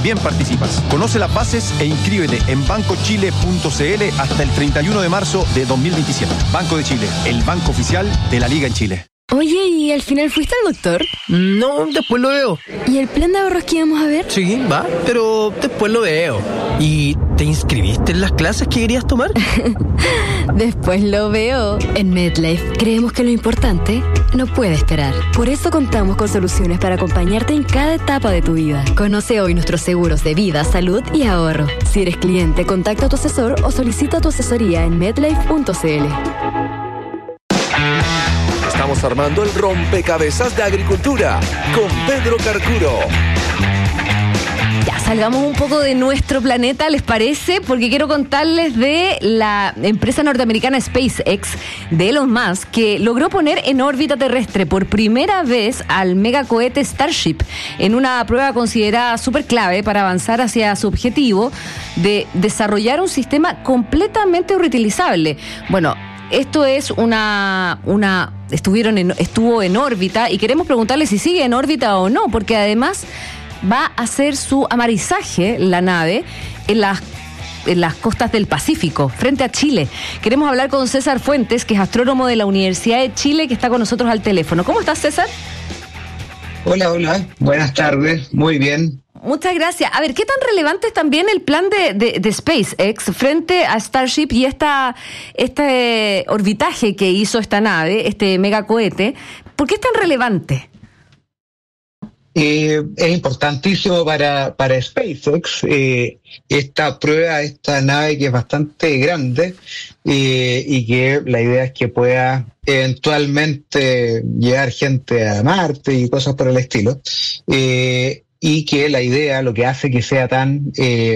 también participas. Conoce las bases e inscríbete en bancochile.cl hasta el 31 de marzo de 2027. Banco de Chile, el banco oficial de la Liga en Chile. Oye, ¿y al final fuiste al doctor? No, después lo veo. ¿Y el plan de ahorros que íbamos a ver? Sí, va, pero después lo veo. ¿Y te inscribiste en las clases que querías tomar? Después lo veo. En MedLife creemos que lo importante no puede esperar. Por eso contamos con soluciones para acompañarte en cada etapa de tu vida. Conoce hoy nuestros seguros de vida, salud y ahorro. Si eres cliente, contacta a tu asesor o solicita tu asesoría en medlife.cl. Estamos armando el rompecabezas de agricultura con Pedro Carcuro. Ya, salgamos un poco de nuestro planeta, ¿les parece? Porque quiero contarles de la empresa norteamericana SpaceX de Elon Musk, que logró poner en órbita terrestre por primera vez al megacohete Starship en una prueba considerada súper clave para avanzar hacia su objetivo de desarrollar un sistema completamente reutilizable. Bueno, esto es estuvo en órbita y queremos preguntarle si sigue en órbita o no, porque además va a hacer su amarizaje, la nave, en las costas del Pacífico, frente a Chile. Queremos hablar con César Fuentes, que es astrónomo de la Universidad de Chile, que está con nosotros al teléfono. ¿Cómo estás, César? Hola, buenas tardes, muy bien. Muchas gracias. A ver, ¿qué tan relevante es también el plan de SpaceX frente a Starship y este orbitaje que hizo esta nave, este megacohete? ¿Por qué es tan relevante? Es importantísimo para SpaceX esta prueba, esta nave que es bastante grande y que la idea es que pueda eventualmente llevar gente a Marte y cosas por el estilo. Y que la idea, lo que hace que sea tan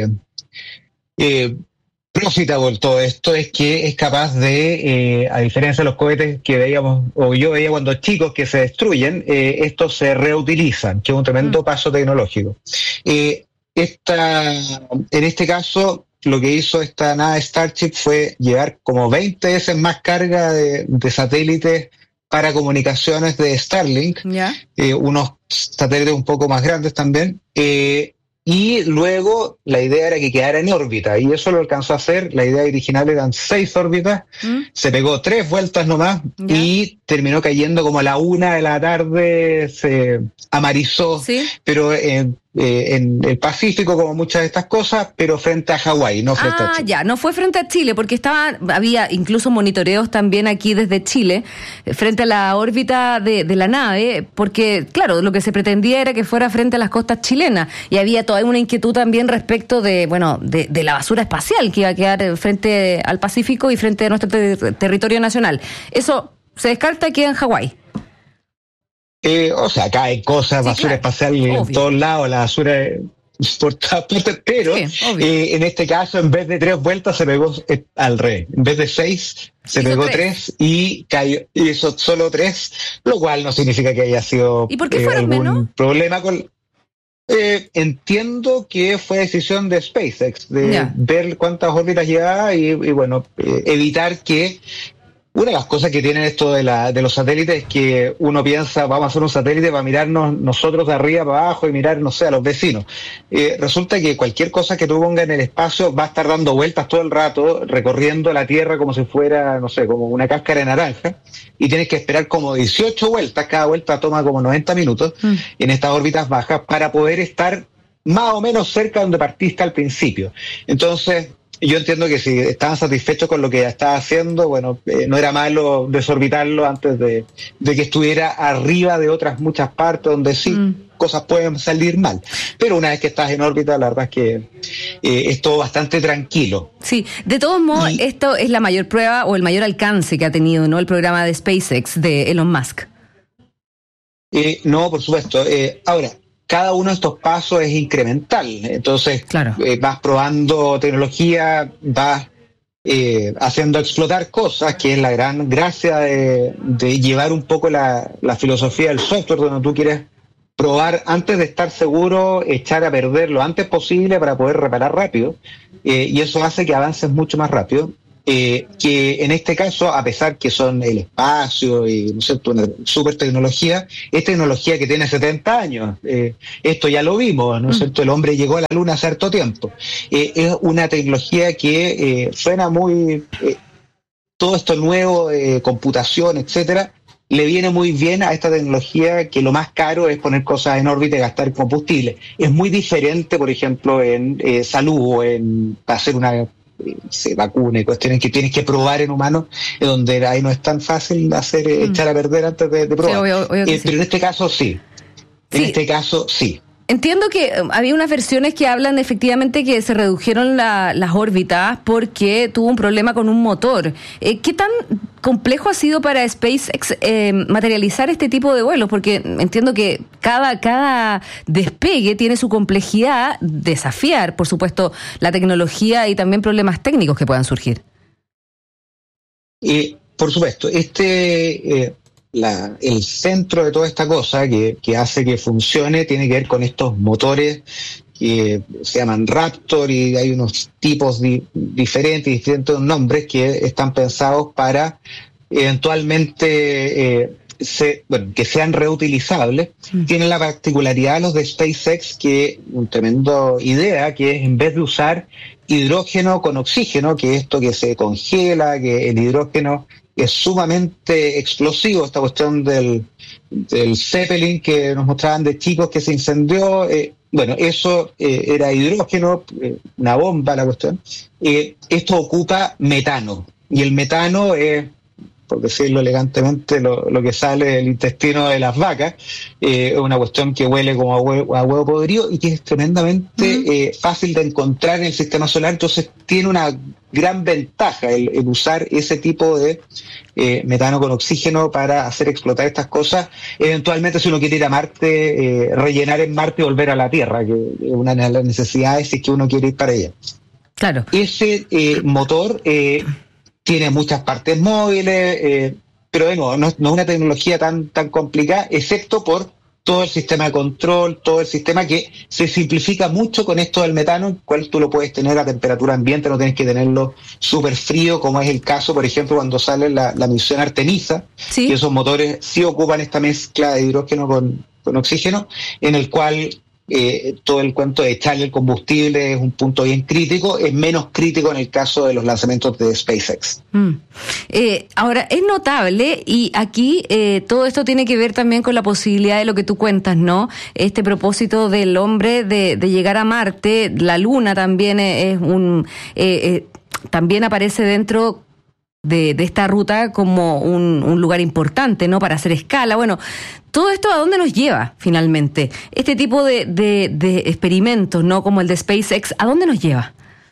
profitable todo esto, es que es capaz de, a diferencia de los cohetes que veíamos, o yo veía cuando chicos, que se destruyen, estos se reutilizan, que es un tremendo paso tecnológico. En este caso, lo que hizo esta nave Starship fue llevar como 20 veces más carga de satélites para comunicaciones de Starlink, unos satélites un poco más grandes también, y luego la idea era que quedara en órbita, y eso lo alcanzó a hacer. La idea original eran 6 órbitas, se pegó 3 vueltas nomás, y terminó cayendo como a la 1 de la tarde, se amarizó, pero en el Pacífico, como muchas de estas cosas, pero frente a Hawái, no frente a Chile. Ya, no fue frente a Chile, porque había incluso monitoreos también aquí desde Chile, frente a la órbita de la nave, porque, claro, lo que se pretendía era que fuera frente a las costas chilenas, y había toda una inquietud también respecto de la basura espacial que iba a quedar frente al Pacífico y frente a nuestro territorio nacional. Eso se descarta, queda en Hawái. O sea, acá hay cosas, basura espacial en todos lados, la basura por todas partes, pero en este caso, en vez de 3 vueltas, se pegó al revés. En vez de 6, se pegó 3 y cayó, y eso solo 3, lo cual no significa que haya sido algún problema con... entiendo que fue decisión de SpaceX, de ver cuántas órbitas llevaba y bueno, evitar que... Una de las cosas que tienen esto de los satélites es que uno piensa, vamos a hacer un satélite para mirarnos nosotros de arriba para abajo y mirar, no sé, a los vecinos. Resulta que cualquier cosa que tú pongas en el espacio va a estar dando vueltas todo el rato, recorriendo la Tierra como si fuera, no sé, como una cáscara de naranja, y tienes que esperar como 18 vueltas, cada vuelta toma como 90 minutos en estas órbitas bajas para poder estar más o menos cerca donde partiste al principio. Entonces... Yo entiendo que si estaban satisfechos con lo que ya estaba haciendo, bueno, no era malo desorbitarlo antes de que estuviera arriba de otras muchas partes donde cosas pueden salir mal. Pero una vez que estás en órbita, la verdad es que es todo bastante tranquilo. Sí, de todos modos, esto es la mayor prueba o el mayor alcance que ha tenido, ¿no?, el programa de SpaceX de Elon Musk. No, por supuesto. Ahora, cada uno de estos pasos es incremental, entonces vas probando tecnología, vas haciendo explotar cosas, que es la gran gracia de llevar un poco la filosofía del software, donde tú quieres probar antes de estar seguro, echar a perder lo antes posible para poder reparar rápido, y eso hace que avances mucho más rápido. que en este caso, a pesar que son el espacio y, ¿no es cierto?, una super tecnología, es tecnología que tiene 70 años. Esto ya lo vimos, ¿no es cierto? El hombre llegó a la Luna hace harto tiempo. Es una tecnología que suena muy... todo esto nuevo, computación, etcétera, le viene muy bien a esta tecnología, que lo más caro es poner cosas en órbita y gastar combustible. Es muy diferente, por ejemplo, en salud o en hacer una vacuna y cuestiones que tienes que probar en humanos, donde ahí no es tan fácil hacer echar a perder antes de probar. Sí, obvio que sí. Pero en este caso sí. En este caso sí. Entiendo que había unas versiones que hablan de efectivamente que se redujeron las órbitas porque tuvo un problema con un motor. ¿Qué tan complejo ha sido para SpaceX materializar este tipo de vuelos? Porque entiendo que cada despegue tiene su complejidad, desafiar, por supuesto, la tecnología y también problemas técnicos que puedan surgir. Por supuesto, el centro de toda esta cosa que hace que funcione tiene que ver con estos motores que se llaman Raptor, y hay unos tipos distintos nombres que están pensados para eventualmente que sean reutilizables. Tienen la particularidad los de SpaceX, que una tremenda idea, que es, en vez de usar hidrógeno con oxígeno, que es esto que se congela, que el hidrógeno es sumamente explosivo, esta cuestión del Zeppelin que nos mostraban de chicos que se incendió, eso era hidrógeno, una bomba la cuestión. Esto ocupa metano, y el metano es, por decirlo elegantemente, lo que sale del intestino de las vacas. Es una cuestión que huele como a huevo podrido y que es tremendamente fácil de encontrar en el sistema solar. Entonces tiene una gran ventaja el usar ese tipo de metano con oxígeno para hacer explotar estas cosas. Eventualmente, si uno quiere ir a Marte, rellenar en Marte y volver a la Tierra, que es una de las necesidades si es que uno quiere ir para allá. Claro. Ese motor tiene muchas partes móviles, pero de nuevo, no es una tecnología tan complicada, excepto por todo el sistema de control, todo el sistema que se simplifica mucho con esto del metano, el cual tú lo puedes tener a temperatura ambiente, no tienes que tenerlo súper frío, como es el caso, por ejemplo, cuando sale la misión Artemisa, que esos motores sí ocupan esta mezcla de hidrógeno con oxígeno, en el cual todo el cuento de echarle el combustible es un punto bien crítico, es menos crítico en el caso de los lanzamientos de SpaceX. Ahora, es notable, y aquí todo esto tiene que ver también con la posibilidad de lo que tú cuentas, ¿no? Este propósito del hombre de llegar a Marte, la Luna también es también aparece dentro de esta ruta como un lugar importante, ¿no?, para hacer escala. Bueno, todo esto, ¿a dónde nos lleva finalmente? Este tipo de experimentos, ¿no?, como el de SpaceX, ¿a dónde nos lleva?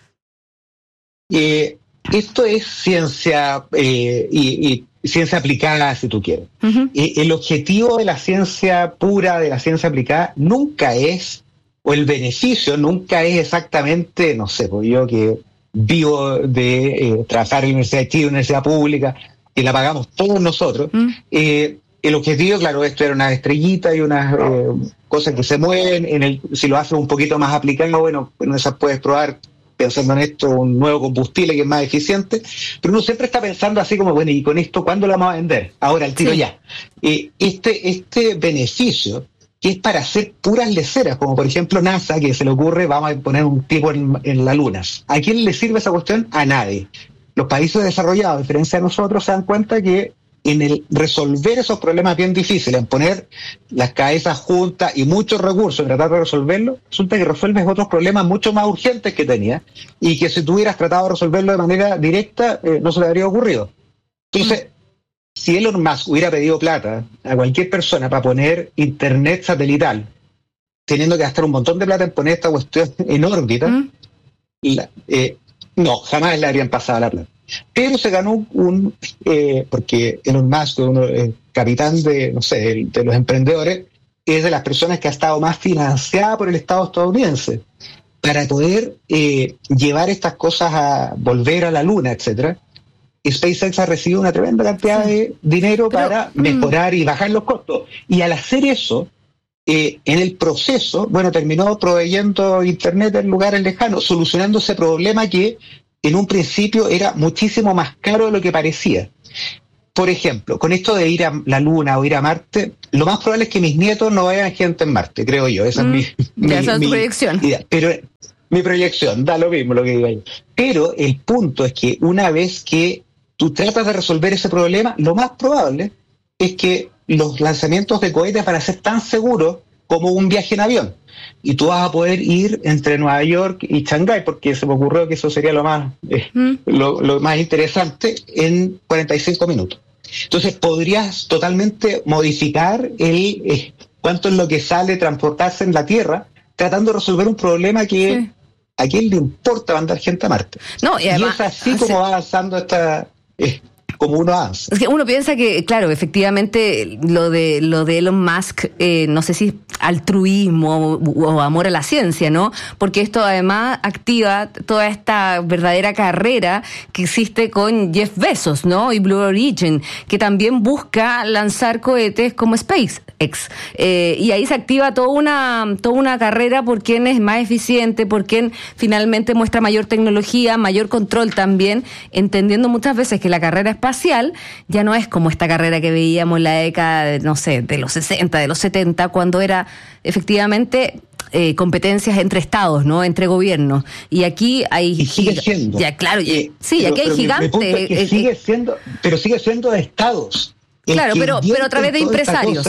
Esto es ciencia y ciencia aplicada, si tú quieres. El objetivo de la ciencia pura, de la ciencia aplicada, nunca es, o el beneficio nunca es exactamente, no sé, pues yo que vivo de trabajar en la Universidad de Chile, universidad pública, que la pagamos todos nosotros. El objetivo, claro, esto era una estrellita y unas cosas que se mueven. Si lo haces un poquito más aplicado, bueno, esas puedes probar, pensando en esto, un nuevo combustible que es más eficiente, pero uno siempre está pensando así como, bueno, ¿y con esto cuándo lo vamos a vender? Ahora, al tiro ya. Este beneficio, que es para hacer puras leceras, como por ejemplo NASA, que se le ocurre, vamos a poner un tipo en la Luna. ¿A quién le sirve esa cuestión? A nadie. Los países desarrollados, a diferencia de nosotros, se dan cuenta que en el resolver esos problemas bien difíciles, en poner las cabezas juntas y muchos recursos en tratar de resolverlo, resulta que resuelves otros problemas mucho más urgentes que tenías, y que si tú hubieras tratado de resolverlo de manera directa, no se le habría ocurrido. Entonces, si Elon Musk hubiera pedido plata a cualquier persona para poner internet satelital, teniendo que gastar un montón de plata en poner esta cuestión en órbita, no, jamás le habrían pasado la plata. Pero se ganó porque Elon Musk, capitán de los emprendedores, es de las personas que ha estado más financiada por el Estado estadounidense para poder llevar estas cosas a volver a la Luna, etcétera. SpaceX ha recibido una tremenda cantidad de dinero para mejorar y bajar los costos. Y al hacer eso, en el proceso, terminó proveyendo internet en lugares lejanos, solucionando ese problema que en un principio era muchísimo más caro de lo que parecía. Por ejemplo, con esto de ir a la Luna o ir a Marte, lo más probable es que mis nietos no vean gente en Marte, creo yo. Esa es tu proyección. Idea. Pero mi proyección, da lo mismo lo que diga yo. Pero el punto es que una vez que tú tratas de resolver ese problema, lo más probable es que los lanzamientos de cohetes van a ser tan seguros como un viaje en avión. Y tú vas a poder ir entre Nueva York y Shanghái, porque se me ocurrió que eso sería lo más interesante, en 45 minutos. Entonces podrías totalmente modificar cuánto es lo que sale transportarse en la Tierra, tratando de resolver un problema que a quién le importa mandar gente a Marte. No, y además, es así como va avanzando como uno avanza. Es que uno piensa que, claro, efectivamente lo de Elon Musk, no sé si altruismo o amor a la ciencia, ¿no? Porque esto además activa toda esta verdadera carrera que existe con Jeff Bezos, ¿no? Y Blue Origin, que también busca lanzar cohetes como SpaceX. Y ahí se activa toda una carrera por quién es más eficiente, por quién finalmente muestra mayor tecnología, mayor control también, entendiendo muchas veces que la carrera espacial ya no es como esta carrera que veíamos en la década de, no sé, de los 60, de los 70, cuando era efectivamente competencias entre estados, ¿no? Entre gobiernos. Y aquí hay... Y sigue siendo. Ya, claro. Sí, aquí hay gigantes. Mi punto es que sigue siendo de estados. Claro, pero a través de empresarios.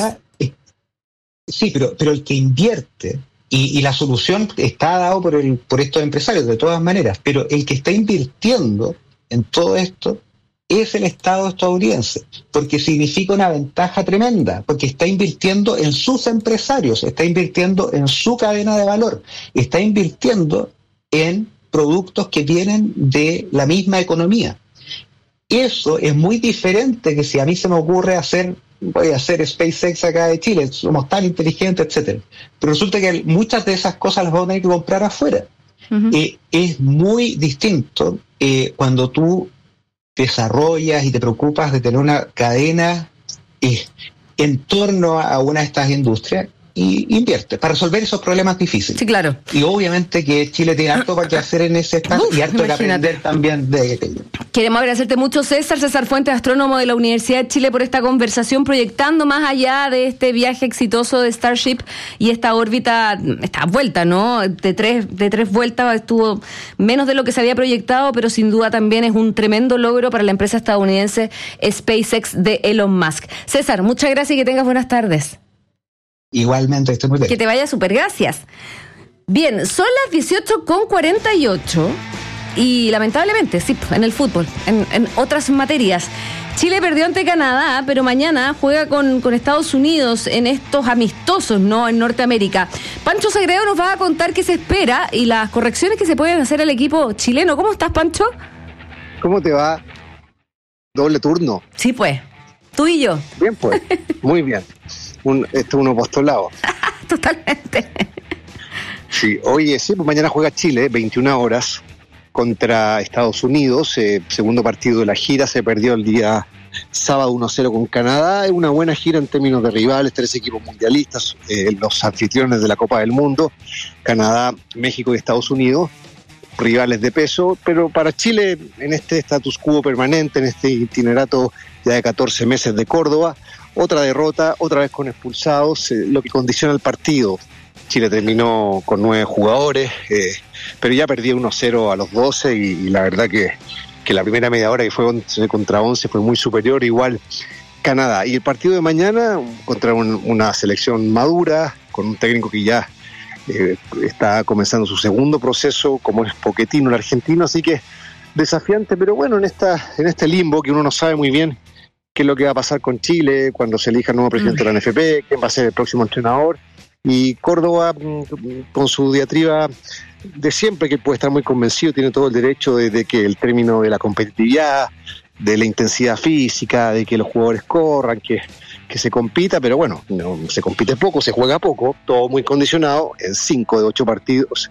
Sí, pero el que invierte, y la solución está dado por estos empresarios, de todas maneras, pero el que está invirtiendo en todo esto es el Estado estadounidense, porque significa una ventaja tremenda, porque está invirtiendo en sus empresarios, está invirtiendo en su cadena de valor, está invirtiendo en productos que vienen de la misma economía. Eso es muy diferente que si a mí se me ocurre voy a hacer SpaceX acá de Chile, somos tan inteligentes, etcétera. Pero resulta que muchas de esas cosas las vamos a tener que comprar afuera. Uh-huh. Es muy distinto cuando tú desarrollas y te preocupas de tener una cadena en torno a una de estas industrias y invierte para resolver esos problemas difíciles. Sí, claro. Y obviamente que Chile tiene harto para que hacer en ese espacio y harto que aprender también de aquello. Queremos agradecerte mucho, César Fuentes, astrónomo de la Universidad de Chile, por esta conversación, proyectando más allá de este viaje exitoso de Starship y esta órbita, esta vuelta, ¿no? De tres vueltas, estuvo menos de lo que se había proyectado, pero sin duda también es un tremendo logro para la empresa estadounidense SpaceX de Elon Musk. César, muchas gracias y que tengas buenas tardes. Igualmente, estoy muy bien. Que te vaya súper, gracias. Bien, son las 18:48 y lamentablemente, sí, en el fútbol, en otras materias, Chile perdió ante Canadá, pero mañana juega con Estados Unidos en estos amistosos, ¿no? En Norteamérica. Pancho Sagredo nos va a contar qué se espera y las correcciones que se pueden hacer al equipo chileno. ¿Cómo estás, Pancho? ¿Cómo te va? Doble turno. Sí, pues. Tú y yo. Bien, pues. Muy bien. Esto es un apostolado. Totalmente. Sí, oye, sí, pues mañana juega Chile, 21 horas, contra Estados Unidos. Segundo partido de la gira, se perdió el día sábado 1-0 con Canadá. Es una buena gira en términos de rivales, 3 equipos mundialistas, los anfitriones de la Copa del Mundo, Canadá, México y Estados Unidos, rivales de peso, pero para Chile, en este status quo permanente, en este itinerato ya de 14 meses de Córdoba, otra derrota, otra vez con expulsados, lo que condiciona el partido. Chile terminó con 9 jugadores, pero ya perdía 1-0 a los 12 y la verdad que la primera media hora que fue 11 contra 11 fue muy superior, igual Canadá. Y el partido de mañana contra una selección madura, con un técnico que ya está comenzando su segundo proceso, como es Pochettino, el argentino, así que desafiante, pero bueno, en este limbo que uno no sabe muy bien qué es lo que va a pasar con Chile cuando se elija el nuevo presidente de la NFP, quién va a ser el próximo entrenador. Y Córdoba, con su diatriba de siempre, que puede estar muy convencido, tiene todo el derecho de que el término de la competitividad, de la intensidad física, de que los jugadores corran, que se compita, pero bueno, no se compite poco, se juega poco, todo muy condicionado. En 5 de 8 partidos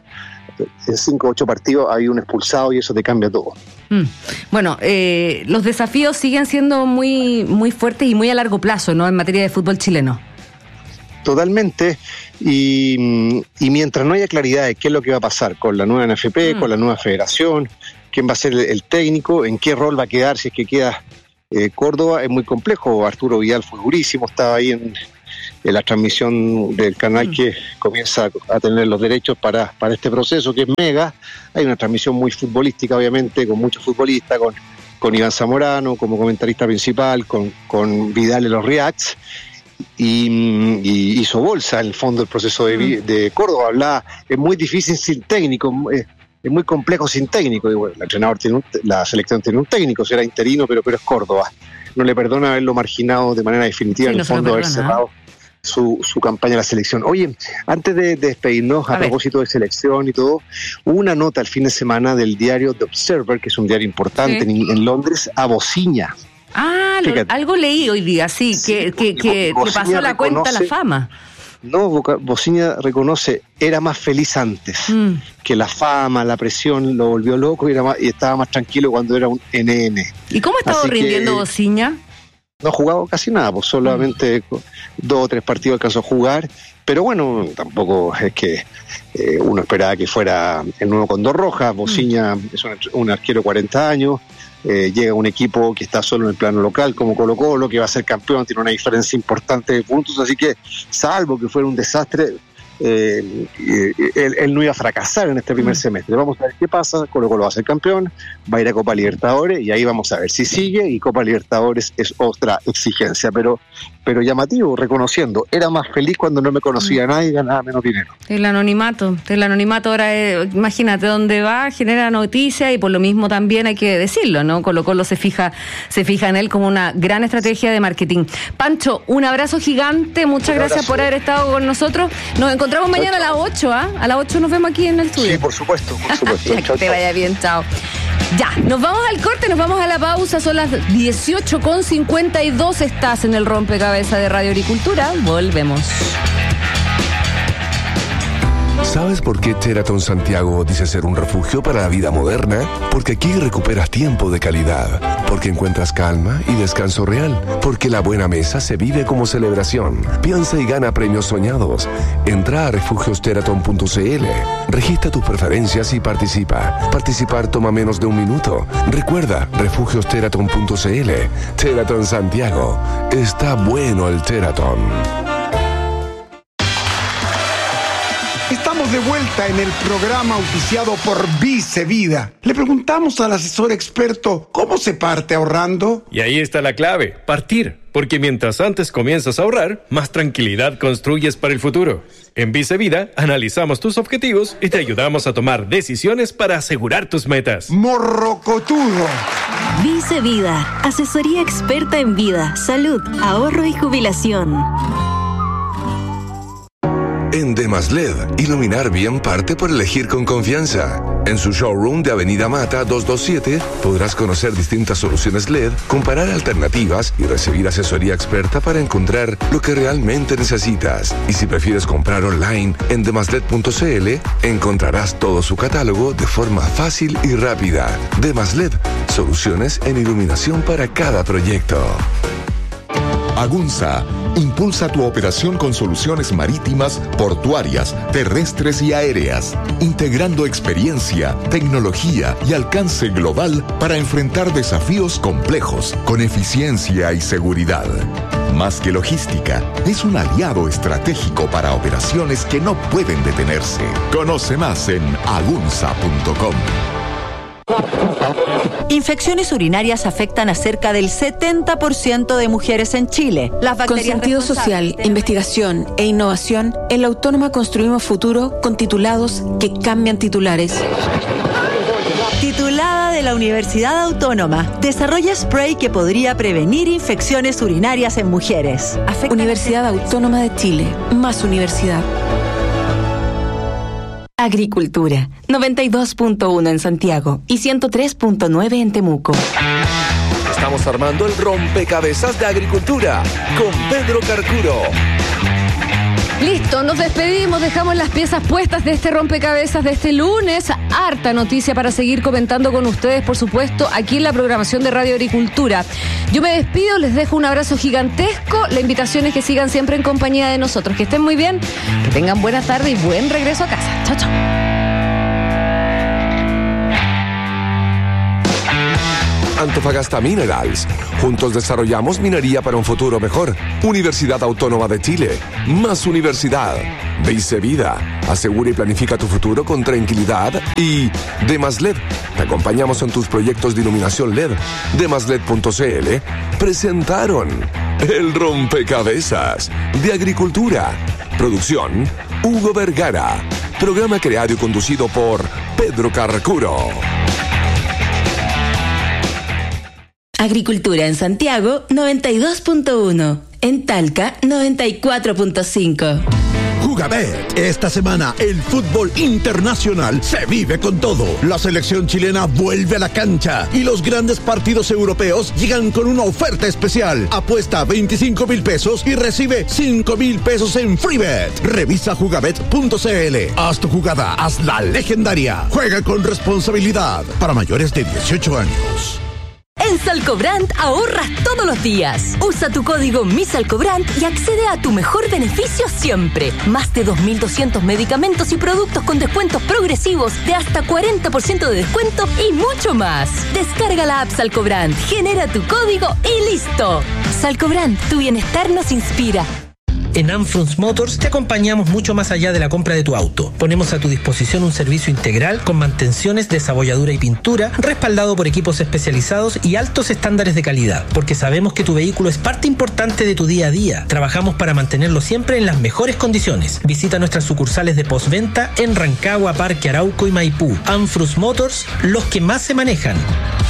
hay un expulsado y eso te cambia todo. Bueno, los desafíos siguen siendo muy, muy fuertes y muy a largo plazo, ¿no? En materia de fútbol chileno. Totalmente, y mientras no haya claridad de qué es lo que va a pasar con la nueva NFP, con la nueva federación, quién va a ser el técnico, en qué rol va a quedar, si es que queda Córdoba, es muy complejo. Arturo Vidal fue durísimo, estaba ahí en la transmisión del canal que comienza a tener los derechos para este proceso, que es Mega. Hay una transmisión muy futbolística, obviamente, con muchos futbolistas, con Iván Zamorano como comentarista principal, con Vidal en los reacts, y hizo bolsa en el fondo el proceso de Córdoba. Es muy difícil sin técnico, es muy complejo sin técnico. Y bueno, la selección tiene un técnico, será interino, pero es Córdoba. No le perdona haberlo marginado de manera definitiva, en el fondo, haber cerrado su campaña en la selección. Oye, antes de despedirnos, a propósito de selección y todo, hubo una nota el fin de semana del diario The Observer, que es un diario importante en Londres, a Bociña. Algo leí hoy día, que le pasó la cuenta a la fama. No, Bociña reconoce, era más feliz antes, que la fama, la presión lo volvió loco y estaba más tranquilo cuando era un NN. ¿Y cómo ha estado rindiendo Bociña? No ha jugado casi nada, pues solamente 2 o 3 partidos alcanzó a jugar, pero bueno, tampoco es que uno esperaba que fuera el nuevo Condor Roja. Bociña es un arquero de 40 años, llega a un equipo que está solo en el plano local, como Colo-Colo, que va a ser campeón, tiene una diferencia importante de puntos, así que salvo que fuera un desastre, él no iba a fracasar en este primer semestre. Vamos a ver qué pasa. Colo-Colo va a ser campeón, va a ir a Copa Libertadores y ahí vamos a ver si sigue, y Copa Libertadores es otra exigencia, pero llamativo, reconociendo, era más feliz cuando no me conocía nadie y ganaba menos dinero. El anonimato ahora, imagínate dónde va, genera noticias, y por lo mismo también hay que decirlo, ¿no? Colo-Colo se fija en él como una gran estrategia de marketing. Pancho, un abrazo gigante, muchas gracias por haber estado con nosotros. Nos encontramos mañana a las 8, A las 8 nos vemos aquí en el estudio. Sí, por supuesto. Ya, que te vaya bien, chao. Ya, nos vamos al corte, nos vamos a la pausa, son las 18:52, estás en el rompecabezas de Radio Agricultura, volvemos. ¿Sabes por qué Sheraton Santiago dice ser un refugio para la vida moderna? Porque aquí recuperas tiempo de calidad, porque encuentras calma y descanso real, porque la buena mesa se vive como celebración. Piensa y gana premios soñados. Entra a refugiosheraton.cl, registra tus preferencias y participa. Participar toma menos de 1 minuto. Recuerda, refugiosheraton.cl. Sheraton Santiago. Está bueno el Sheraton. Estamos de vuelta en el programa auspiciado por Vice Vida. Le preguntamos al asesor experto cómo se parte ahorrando. Y ahí está la clave, partir. Porque mientras antes comienzas a ahorrar, más tranquilidad construyes para el futuro. En Vice Vida analizamos tus objetivos y te ayudamos a tomar decisiones para asegurar tus metas. Morrocotudo. Vice Vida, asesoría experta en vida, salud, ahorro y jubilación. En Demas-LED, iluminar bien parte por elegir con confianza. En su showroom de Avenida Mata 227 podrás conocer distintas soluciones LED, comparar alternativas y recibir asesoría experta para encontrar lo que realmente necesitas. Y si prefieres comprar online en demas-led.cl, encontrarás todo su catálogo de forma fácil y rápida. Demas-LED, soluciones en iluminación para cada proyecto. Agunza impulsa tu operación con soluciones marítimas, portuarias, terrestres y aéreas, integrando experiencia, tecnología y alcance global para enfrentar desafíos complejos con eficiencia y seguridad. Más que logística, es un aliado estratégico para operaciones que no pueden detenerse. Conoce más en agunza.com. Infecciones urinarias afectan a cerca del 70% de mujeres en Chile. Con sentido social, investigación e innovación, en la Autónoma construimos futuro con titulados que cambian titulares. Titulada de la Universidad Autónoma, desarrolla spray que podría prevenir infecciones urinarias en mujeres. Universidad Autónoma de Chile, más universidad. Agricultura, 92.1 en Santiago y 103.9 en Temuco. Estamos armando el rompecabezas de Agricultura con Pedro Carcuro. Listo, nos despedimos, dejamos las piezas puestas de este rompecabezas de este lunes. Harta noticia para seguir comentando con ustedes, por supuesto, aquí en la programación de Radio Agricultura. Yo me despido, les dejo un abrazo gigantesco. La invitación es que sigan siempre en compañía de nosotros. Que estén muy bien, que tengan buena tarde y buen regreso a casa. Chao, chao. Antofagasta Minerals. Juntos desarrollamos minería para un futuro mejor. Universidad Autónoma de Chile. Más universidad. Vice Vida. Asegura y planifica tu futuro con tranquilidad. Y Demas-LED. Te acompañamos en tus proyectos de iluminación LED. Demas-LED.cl presentaron El Rompecabezas de Agricultura. Producción Hugo Vergara. Programa creado y conducido por Pedro Carcuro. Agricultura en Santiago 92.1, en Talca 94.5. Jugabet. Esta semana el fútbol internacional se vive con todo. La selección chilena vuelve a la cancha y los grandes partidos europeos llegan con una oferta especial. Apuesta 25,000 pesos y recibe 5,000 pesos en FreeBet. Revisa jugabet.cl. Haz tu jugada, hazla legendaria. Juega con responsabilidad. Para mayores de 18 años. En Salcobrand ahorras todos los días. Usa tu código MISALCOBRAND y accede a tu mejor beneficio siempre. Más de 2.200 medicamentos y productos con descuentos progresivos de hasta 40% de descuento y mucho más. Descarga la app Salcobrand, genera tu código y listo. Salcobrand, tu bienestar nos inspira. En Anfrunz Motors te acompañamos mucho más allá de la compra de tu auto. Ponemos a tu disposición un servicio integral con mantenciones, desabolladura y pintura, respaldado por equipos especializados y altos estándares de calidad, porque sabemos que tu vehículo es parte importante de tu día a día. Trabajamos para mantenerlo siempre en las mejores condiciones. Visita nuestras sucursales de postventa en Rancagua, Parque Arauco y Maipú. Anfrunz Motors, los que más se manejan.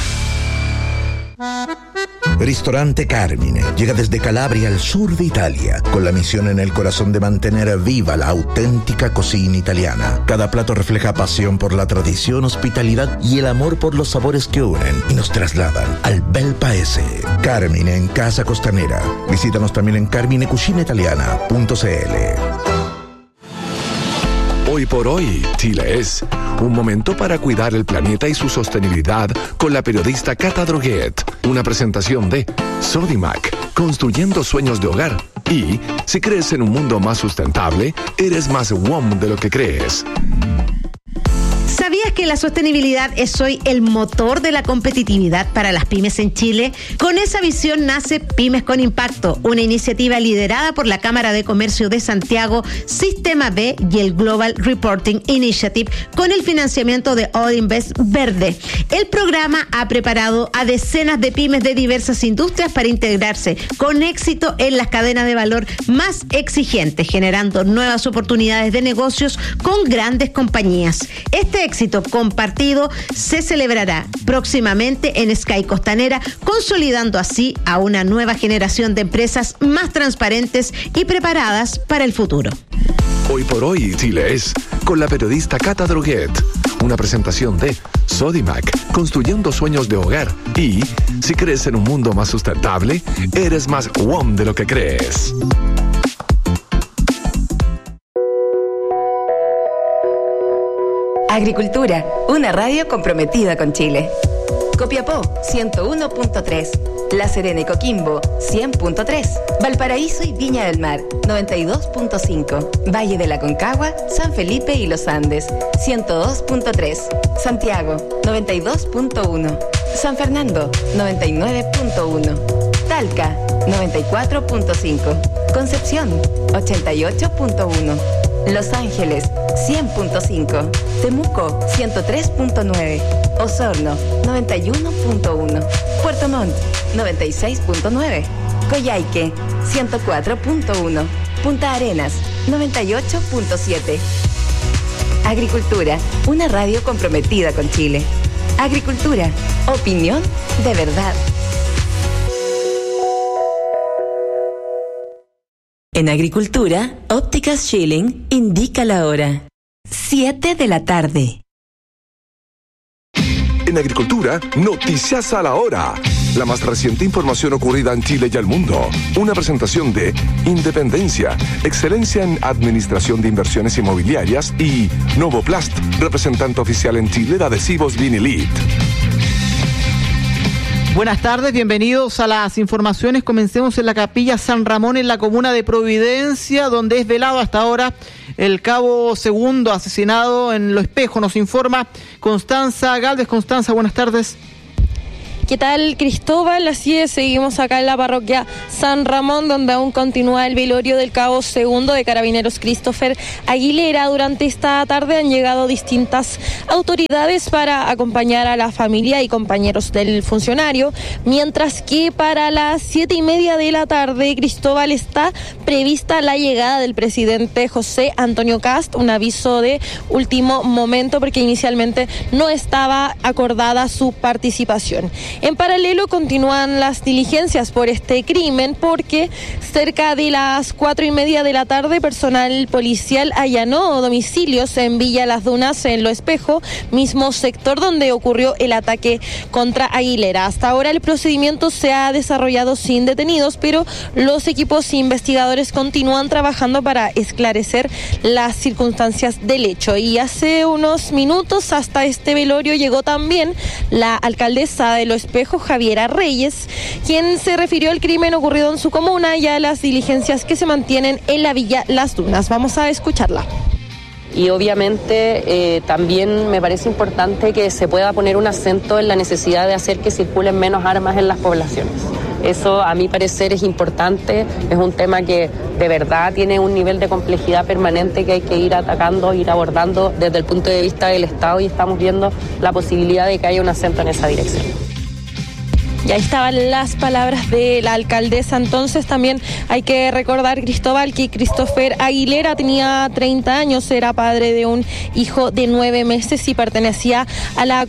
Ristorante Carmine llega desde Calabria al sur de Italia, con la misión en el corazón de mantener viva la auténtica cocina italiana. Cada plato refleja pasión por la tradición, hospitalidad y el amor por los sabores que unen y nos trasladan al bel paese. Carmine en Casa Costanera. Visítanos también en carminecucinaitaliana.cl. Hoy por hoy, Chile es un momento para cuidar el planeta y su sostenibilidad con la periodista Cata Droguet. Una presentación de Sodimac, construyendo sueños de hogar. Y si crees en un mundo más sustentable, eres más WOM de lo que crees. ¿Sabías que la sostenibilidad es hoy el motor de la competitividad para las pymes en Chile? Con esa visión nace Pymes con Impacto, una iniciativa liderada por la Cámara de Comercio de Santiago, Sistema B y el Global Reporting Initiative, con el financiamiento de Odinvest Verde. El programa ha preparado a decenas de pymes de diversas industrias para integrarse con éxito en las cadenas de valor más exigentes, generando nuevas oportunidades de negocios con grandes compañías. Este éxito compartido se celebrará próximamente en Sky Costanera, consolidando así a una nueva generación de empresas más transparentes y preparadas para el futuro. Hoy por hoy, Chile es con la periodista Cata Droguet. Una presentación de Sodimac, construyendo sueños de hogar. Y si crees en un mundo más sustentable, eres más WOM de lo que crees. Agricultura, una radio comprometida con Chile. Copiapó, 101.3. La Serena y Coquimbo, 100.3. Valparaíso y Viña del Mar, 92.5. Valle de la Concagua, San Felipe y Los Andes, 102.3. Santiago, 92.1. San Fernando, 99.1. Talca, 94.5. Concepción, 88.1. Los Ángeles, 100.5. Temuco, 103.9. Osorno, 91.1. Puerto Montt, 96.9. Coyhaique, 104.1. Punta Arenas, 98.7. Agricultura, una radio comprometida con Chile. Agricultura, opinión de verdad. En Agricultura, Ópticas Schilling indica la hora. 7 de la tarde. En Agricultura, noticias a la hora. La más reciente información ocurrida en Chile y el mundo. Una presentación de Independencia, excelencia en administración de inversiones inmobiliarias y Novoplast, representante oficial en Chile de adhesivos Vinilit. Buenas tardes, bienvenidos a las informaciones. Comencemos en la Capilla San Ramón, en la comuna de Providencia, donde es velado hasta ahora el cabo segundo asesinado en Lo Espejo. Nos informa Constanza Galvez. Constanza, buenas tardes. ¿Qué tal, Cristóbal? Así es, seguimos acá en la parroquia San Ramón, donde aún continúa el velorio del cabo segundo de Carabineros Christopher Aguilera. Durante esta tarde han llegado distintas autoridades para acompañar a la familia y compañeros del funcionario, mientras que para las 7:30 de la tarde, Cristóbal, está prevista la llegada del presidente José Antonio Kast, un aviso de último momento porque inicialmente no estaba acordada su participación. En paralelo continúan las diligencias por este crimen porque cerca de las 4:30 de la tarde personal policial allanó domicilios en Villa Las Dunas, en Lo Espejo, mismo sector donde ocurrió el ataque contra Aguilera. Hasta ahora el procedimiento se ha desarrollado sin detenidos, pero los equipos investigadores continúan trabajando para esclarecer las circunstancias del hecho. Y hace unos minutos hasta este velorio llegó también la alcaldesa de Lo Espejo, Javiera Reyes, quien se refirió al crimen ocurrido en su comuna y a las diligencias que se mantienen en la Villa Las Dunas. Vamos a escucharla. Y obviamente también me parece importante que se pueda poner un acento en la necesidad de hacer que circulen menos armas en las poblaciones. Eso, a mi parecer, es importante, es un tema que de verdad tiene un nivel de complejidad permanente que hay que ir atacando, ir abordando desde el punto de vista del Estado, y estamos viendo la posibilidad de que haya un acento en esa dirección. Y ahí estaban las palabras de la alcaldesa. Entonces también hay que recordar, Cristóbal, que Christopher Aguilera tenía 30 años, era padre de un hijo de 9 meses y pertenecía a la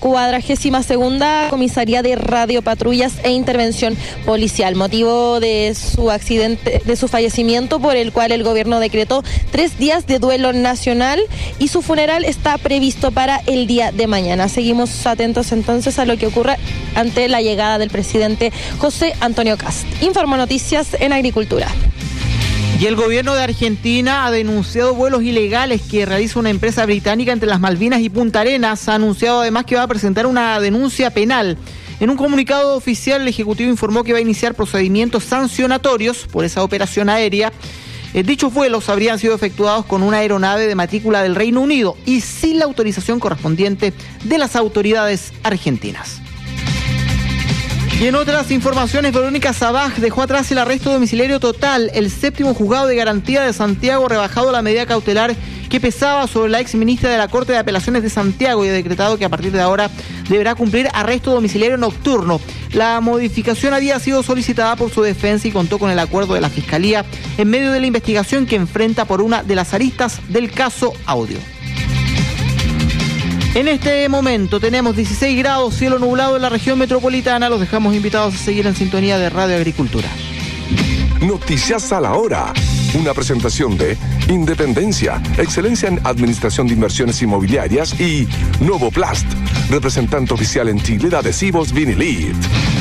42ª Comisaría de Radiopatrullas e Intervención Policial. Motivo de su accidente, de su fallecimiento, por el cual el gobierno decretó 3 días de duelo nacional y su funeral está previsto para el día de mañana. Seguimos atentos entonces a lo que ocurre ante la llegada del presidente José Antonio Kast. Informo Noticias en Agricultura. Y el gobierno de Argentina ha denunciado vuelos ilegales que realiza una empresa británica entre las Malvinas y Punta Arenas. Ha anunciado además que va a presentar una denuncia penal. En un comunicado oficial, el Ejecutivo informó que va a iniciar procedimientos sancionatorios por esa operación aérea. Dichos vuelos habrían sido efectuados con una aeronave de matrícula del Reino Unido y sin la autorización correspondiente de las autoridades argentinas. Y en otras informaciones, Verónica Sabaj dejó atrás el arresto domiciliario total. El 7º juzgado de garantía de Santiago ha rebajado la medida cautelar que pesaba sobre la exministra de la Corte de Apelaciones de Santiago y ha decretado que a partir de ahora deberá cumplir arresto domiciliario nocturno. La modificación había sido solicitada por su defensa y contó con el acuerdo de la Fiscalía en medio de la investigación que enfrenta por una de las aristas del caso Audio. En este momento tenemos 16 grados, cielo nublado en la región metropolitana. Los dejamos invitados a seguir en sintonía de Radio Agricultura. Noticias a la hora. Una presentación de Independencia, excelencia en administración de inversiones inmobiliarias y Novoplast, representante oficial en Chile de adhesivos Vinilit.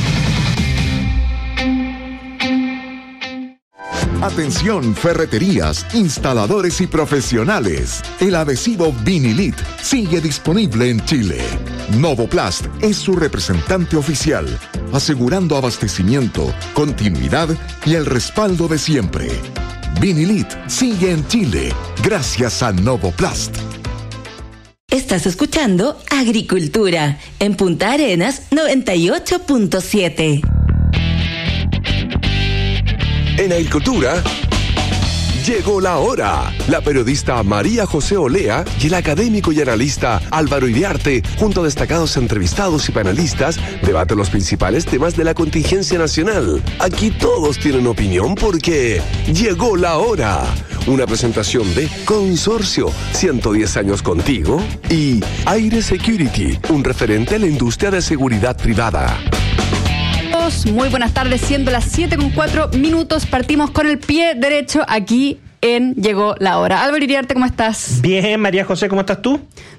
Atención, ferreterías, instaladores y profesionales. El adhesivo Vinilit sigue disponible en Chile. Novoplast es su representante oficial, asegurando abastecimiento, continuidad y el respaldo de siempre. Vinilit sigue en Chile gracias a Novoplast. Estás escuchando Agricultura en Punta Arenas 98.7. En Agricultura, llegó la hora. La periodista María José Olea y el académico y analista Álvaro Iriarte, junto a destacados entrevistados y panelistas, debaten los principales temas de la contingencia nacional. Aquí todos tienen opinión porque llegó la hora. Una presentación de Consorcio, 110 años contigo, y Aire Security, un referente a la industria de seguridad privada. Muy buenas tardes, siendo las 7:04, partimos con el pie derecho aquí en Llegó la Hora. Álvaro Iriarte, ¿cómo estás? Bien, María José, ¿cómo estás tú?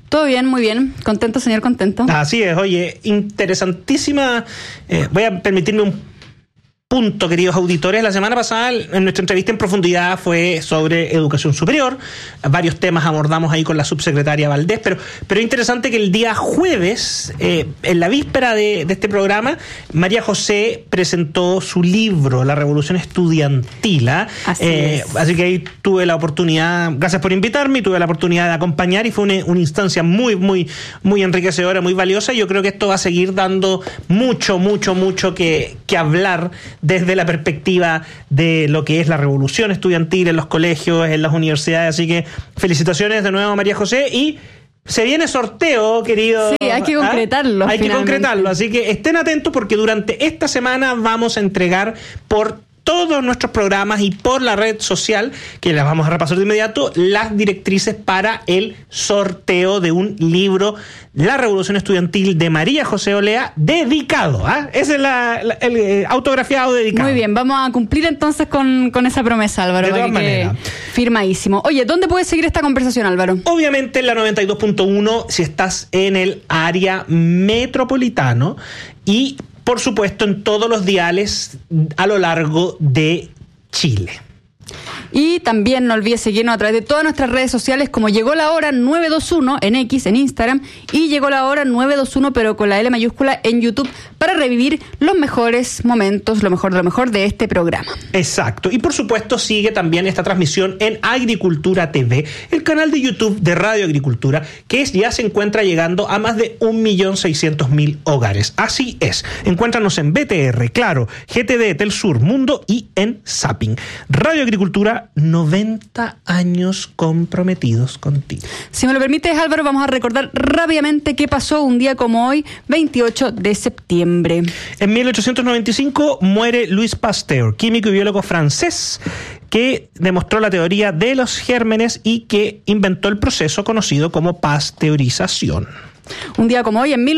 Todo bien, muy bien. Contento, señor, contento. Así es, oye, interesantísima. Voy a permitirme un punto, queridos auditores. La semana pasada, en nuestra entrevista en profundidad, fue sobre educación superior. Varios temas abordamos ahí con la subsecretaria Valdés, pero es interesante que el día jueves, en la víspera de este programa, María José presentó su libro, La Revolución Estudiantil. Así que ahí tuve la oportunidad, gracias por invitarme, tuve la oportunidad de acompañar y fue una instancia muy, muy, muy enriquecedora, muy valiosa. Yo creo que esto va a seguir dando mucho que hablar desde la perspectiva de lo que es la revolución estudiantil en los colegios, en las universidades. Así que felicitaciones de nuevo a María José y se viene sorteo, querido. Sí, hay que concretarlo. Hay que concretarlo, así que estén atentos porque durante esta semana vamos a entregar por todos nuestros programas y por la red social, que las vamos a repasar de inmediato, las directrices para el sorteo de un libro, La Revolución Estudiantil de María José Olea, dedicado. Ese es el autografiado dedicado. Muy bien, vamos a cumplir entonces con esa promesa, Álvaro. De todas maneras. Firmadísimo. Oye, ¿dónde puedes seguir esta conversación, Álvaro? Obviamente en la 92.1 si estás en el área metropolitano y por supuesto en todos los diales a lo largo de Chile. Y también no olvides seguirnos a través de todas nuestras redes sociales como Llegó la Hora 921 en X, en Instagram, y Llegó la Hora 921 pero con la L mayúscula en YouTube para revivir los mejores momentos, lo mejor de lo mejor de este programa. Exacto. Y por supuesto sigue también esta transmisión en Agricultura TV, el canal de YouTube de Radio Agricultura, que ya se encuentra llegando a más de 1.600.000 hogares. Así es. Encuéntranos en BTR, Claro, GTD, Telsur, Mundo y en Zapping. Radio Agricultura, 90 años comprometidos contigo. Si me lo permites, Álvaro, vamos a recordar rápidamente qué pasó un día como hoy, 28 de septiembre. En 1895 muere Louis Pasteur, químico y biólogo francés, que demostró la teoría de los gérmenes y que inventó el proceso conocido como pasteurización. Un día como hoy, en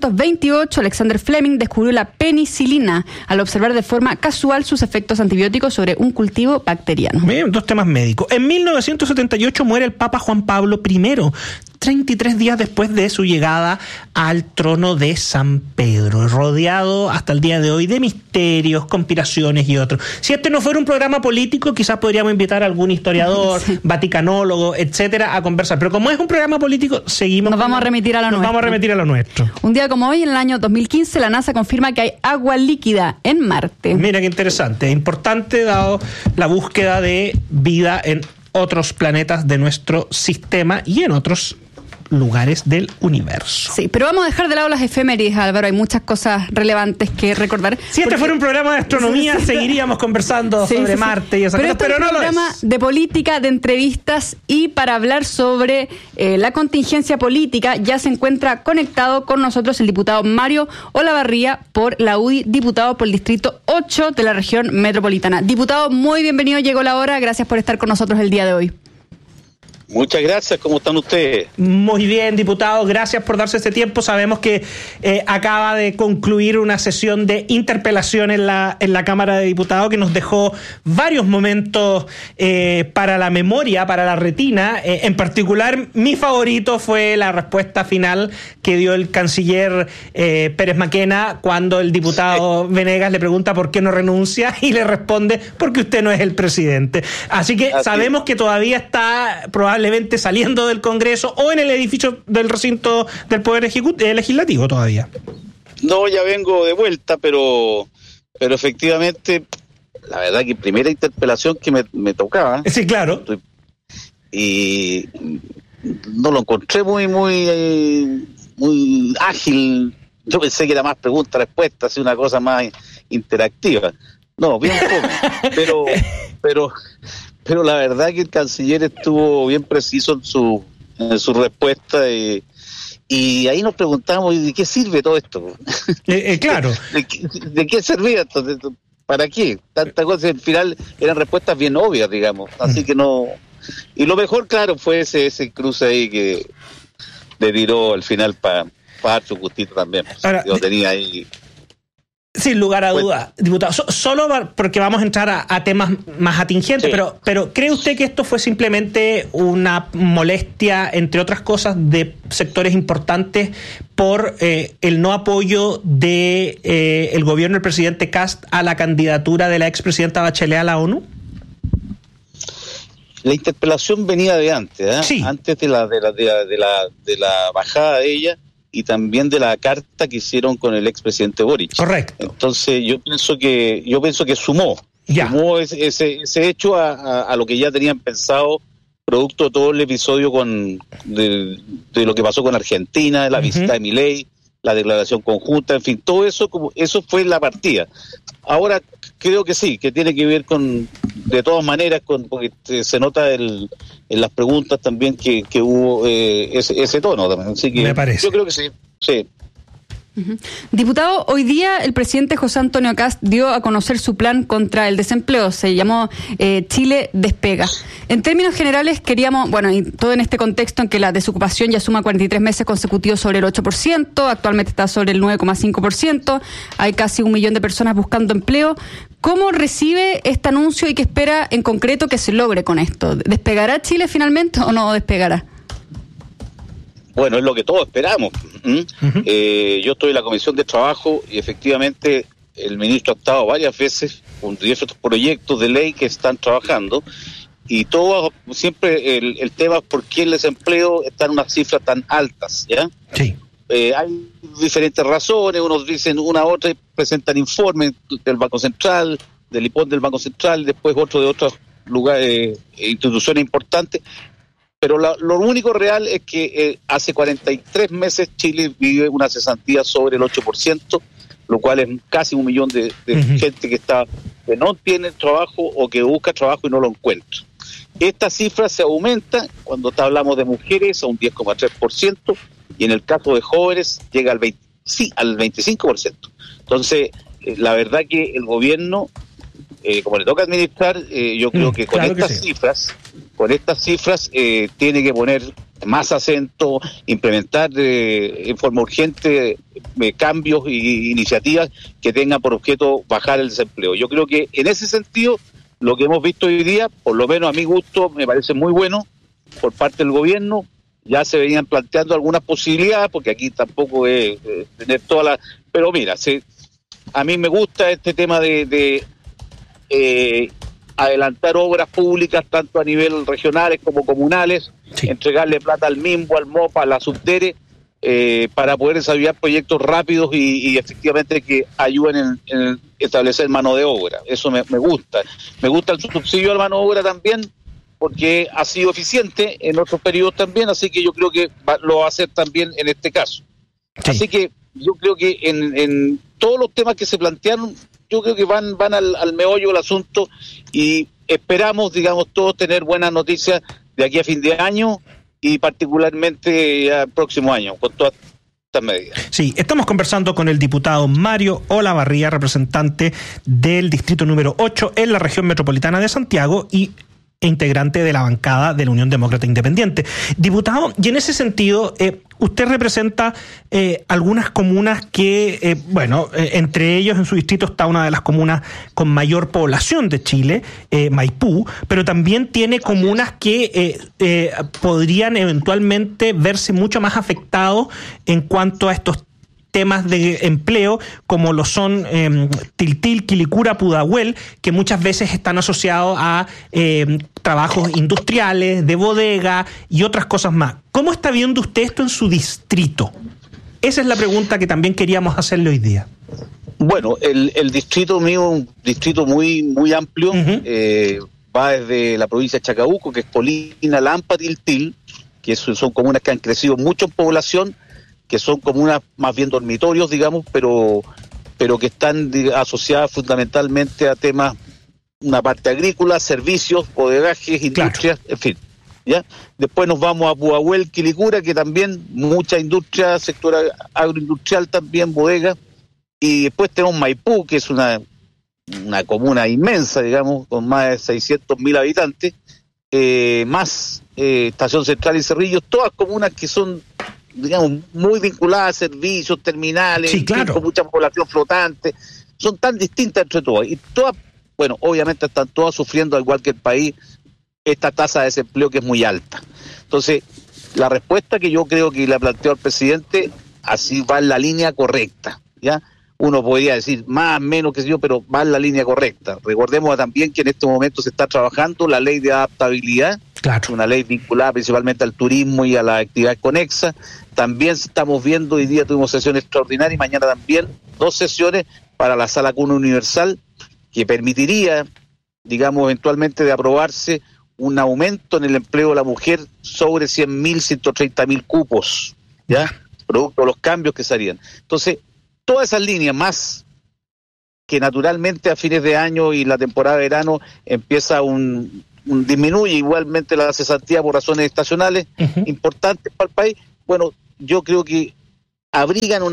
1928, Alexander Fleming descubrió la penicilina al observar de forma casual sus efectos antibióticos sobre un cultivo bacteriano. Bien, dos temas médicos. En 1978 muere el Papa Juan Pablo I, 33 días después de su llegada al trono de San Pedro, rodeado hasta el día de hoy de misterios, conspiraciones y otros. Si este no fuera un programa político, quizás podríamos invitar a algún historiador, vaticanólogo, etcétera, a conversar. Pero como es un programa político, Nos vamos a remitir a lo nuestro. Un día como hoy, en el año 2015, la NASA confirma que hay agua líquida en Marte. Mira qué interesante, importante dado la búsqueda de vida en otros planetas de nuestro sistema y en otros lugares del universo. Sí, pero vamos a dejar de lado las efemérides, Álvaro. Hay muchas cosas relevantes que recordar. Si este fuera un programa de astronomía, seguiríamos conversando sobre Marte y esas cosas, pero no lo es. Es un programa de política, de entrevistas, y para hablar sobre la contingencia política ya se encuentra conectado con nosotros el diputado Mario Olavarría por la UDI, diputado por el Distrito 8 de la región metropolitana. Diputado, muy bienvenido, llegó la hora. Gracias por estar con nosotros el día de hoy. Muchas gracias, ¿cómo están ustedes? Muy bien, diputado, gracias por darse este tiempo. Sabemos que acaba de concluir una sesión de interpelación en la Cámara de Diputados que nos dejó varios momentos para la memoria, para la retina. En particular, mi favorito fue la respuesta final que dio el canciller Pérez Maquena cuando el diputado Venegas le pregunta por qué no renuncia y le responde porque usted no es el presidente. Así que sabemos que todavía está probablemente saliendo del Congreso o en el edificio del recinto del Poder Legislativo todavía. No, ya vengo de vuelta, pero efectivamente, la verdad que primera interpelación que me tocaba. Sí, claro. Y no lo encontré muy ágil. Yo pensé que era más pregunta-respuesta, una cosa más interactiva. No, bien poco. Pero la verdad que el canciller estuvo bien preciso en su respuesta y ahí nos preguntamos ¿de qué sirve todo esto? Claro. ¿De qué servía esto? ¿Para qué? Tantas cosas, al final eran respuestas bien obvias, digamos. Así que no. Y lo mejor, claro, fue ese cruce ahí que le tiró al final para dar su gustito también. Ahora, yo tenía ahí. Sin lugar a dudas, diputado. Solo porque vamos a entrar a temas más atingentes, sí. pero ¿cree usted que esto fue simplemente una molestia, entre otras cosas, de sectores importantes por el no apoyo de el gobierno del presidente Kast a la candidatura de la expresidenta Bachelet a la ONU? La interpelación venía de antes, sí. Antes de la bajada de ella, y también de la carta que hicieron con el expresidente Boric. Correcto. Entonces yo pienso que sumó ese hecho a lo que ya tenían pensado, producto de todo el episodio de lo que pasó con Argentina, la visita de Milei, la declaración conjunta, en fin, todo eso fue la partida. Ahora creo que sí, que tiene que ver de todas maneras, porque se nota en las preguntas también que hubo ese tono también. Así que me parece. Yo creo que sí. Diputado, hoy día el presidente José Antonio Kast dio a conocer su plan contra el desempleo. Se llamó Chile Despega. En términos generales queríamos, y todo en este contexto en que la desocupación ya suma 43 meses consecutivos sobre el 8%, actualmente está sobre el 9,5%, hay casi 1 millón de personas buscando empleo. ¿Cómo recibe este anuncio y qué espera en concreto que se logre con esto? ¿Despegará Chile finalmente o no despegará? Bueno, es lo que todos esperamos. Yo estoy en la Comisión de Trabajo y efectivamente el ministro ha estado varias veces con diversos proyectos de ley que están trabajando, y todo siempre el tema es por qué el desempleo está en unas cifras tan altas, ¿ya? Sí. Hay diferentes razones, unos dicen una otra, presentan informes del Banco Central, del IPON del Banco Central, después otro de otros lugares, instituciones importantes. Pero lo único real es que hace 43 meses Chile vive una cesantía sobre el 8%, lo cual es casi 1 millón de gente que no tiene trabajo o que busca trabajo y no lo encuentra. Esta cifra se aumenta cuando hablamos de mujeres a un 10,3%, y en el caso de jóvenes llega al 25%. Entonces, la verdad que el gobierno, como le toca administrar, yo creo que con estas cifras tiene que poner más acento, implementar en forma urgente cambios e iniciativas que tengan por objeto bajar el desempleo. Yo creo que en ese sentido lo que hemos visto hoy día, por lo menos a mi gusto, me parece muy bueno por parte del gobierno. Ya se venían planteando algunas posibilidades, porque aquí tampoco es tener todas las... Pero mira, a mí me gusta este tema de adelantar obras públicas tanto a nivel regionales como comunales, entregarle plata al MIMBO, al MOPA, a la Subdere, para poder desarrollar proyectos rápidos y efectivamente que ayuden en establecer mano de obra. Eso me gusta. Me gusta el subsidio a la mano de obra también, porque ha sido eficiente en otros periodos también, así que yo creo que lo va a hacer también en este caso. Sí. Así que yo creo que en todos los temas que se plantearon, yo creo que van al meollo del asunto, y esperamos, digamos, todos tener buenas noticias de aquí a fin de año y particularmente ya el próximo año, con todas estas medidas. Sí, estamos conversando con el diputado Mario Olavarría, representante del distrito número 8 en la región metropolitana de Santiago y integrante de la bancada de la Unión Demócrata Independiente. Diputado, y en ese sentido, usted representa algunas comunas que, entre ellos en su distrito está una de las comunas con mayor población de Chile, Maipú, pero también tiene comunas que podrían eventualmente verse mucho más afectados en cuanto a estos temas de empleo, como lo son Tiltil, Quilicura, Pudahuel, que muchas veces están asociados a trabajos industriales, de bodega y otras cosas más. ¿Cómo está viendo usted esto en su distrito? Esa es la pregunta que también queríamos hacerle hoy día. Bueno, el distrito mío es un distrito muy, muy amplio, va desde la provincia de Chacabuco, que es Colina, Lampa, Tiltil, que son comunas que han crecido mucho en población, que son comunas más bien dormitorios, digamos, pero que están asociadas fundamentalmente a temas, una parte agrícola, servicios, bodegajes, industrias, en fin. ¿Ya? Después nos vamos a Pudahuel, Quilicura, que también mucha industria, sector agroindustrial también, bodega, y después tenemos Maipú, que es una comuna inmensa, digamos, con más de 600.000 habitantes, más Estación Central y Cerrillos, todas comunas que son, digamos, muy vinculadas a servicios, terminales, con mucha población flotante. son tan distintas entre todas, y todas, bueno, obviamente están todas sufriendo, al igual que el país, esta tasa de desempleo que es muy alta. Entonces, la respuesta que yo creo que le ha planteado el presidente, así va en la línea correcta, ¿ya? Uno podría decir más, menos, qué sé yo, pero va en la línea correcta. Recordemos también que en este momento se está trabajando la ley de adaptabilidad, una ley vinculada principalmente al turismo y a las actividades conexas. También estamos viendo, hoy día tuvimos sesión extraordinaria y mañana también 2 sesiones para la Sala Cuna Universal, que permitiría, digamos, eventualmente de aprobarse un aumento en el empleo de la mujer sobre 100.000, 130.000 cupos, ¿ya? Producto de los cambios que se harían. Entonces, todas esas líneas, más que naturalmente a fines de año y la temporada de verano empieza disminuye igualmente la cesantía por razones estacionales importantes para el país. Bueno, yo creo que abrigan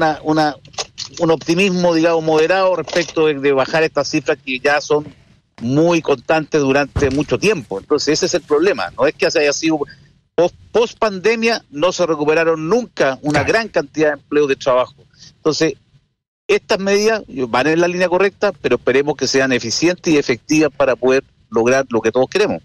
un optimismo, digamos, moderado respecto de bajar estas cifras que ya son muy constantes durante mucho tiempo. Entonces ese es el problema, no es que haya sido post pandemia, no se recuperaron nunca una gran cantidad de empleos de trabajo. Entonces estas medidas van en la línea correcta, pero esperemos que sean eficientes y efectivas para poder lograr lo que todos queremos.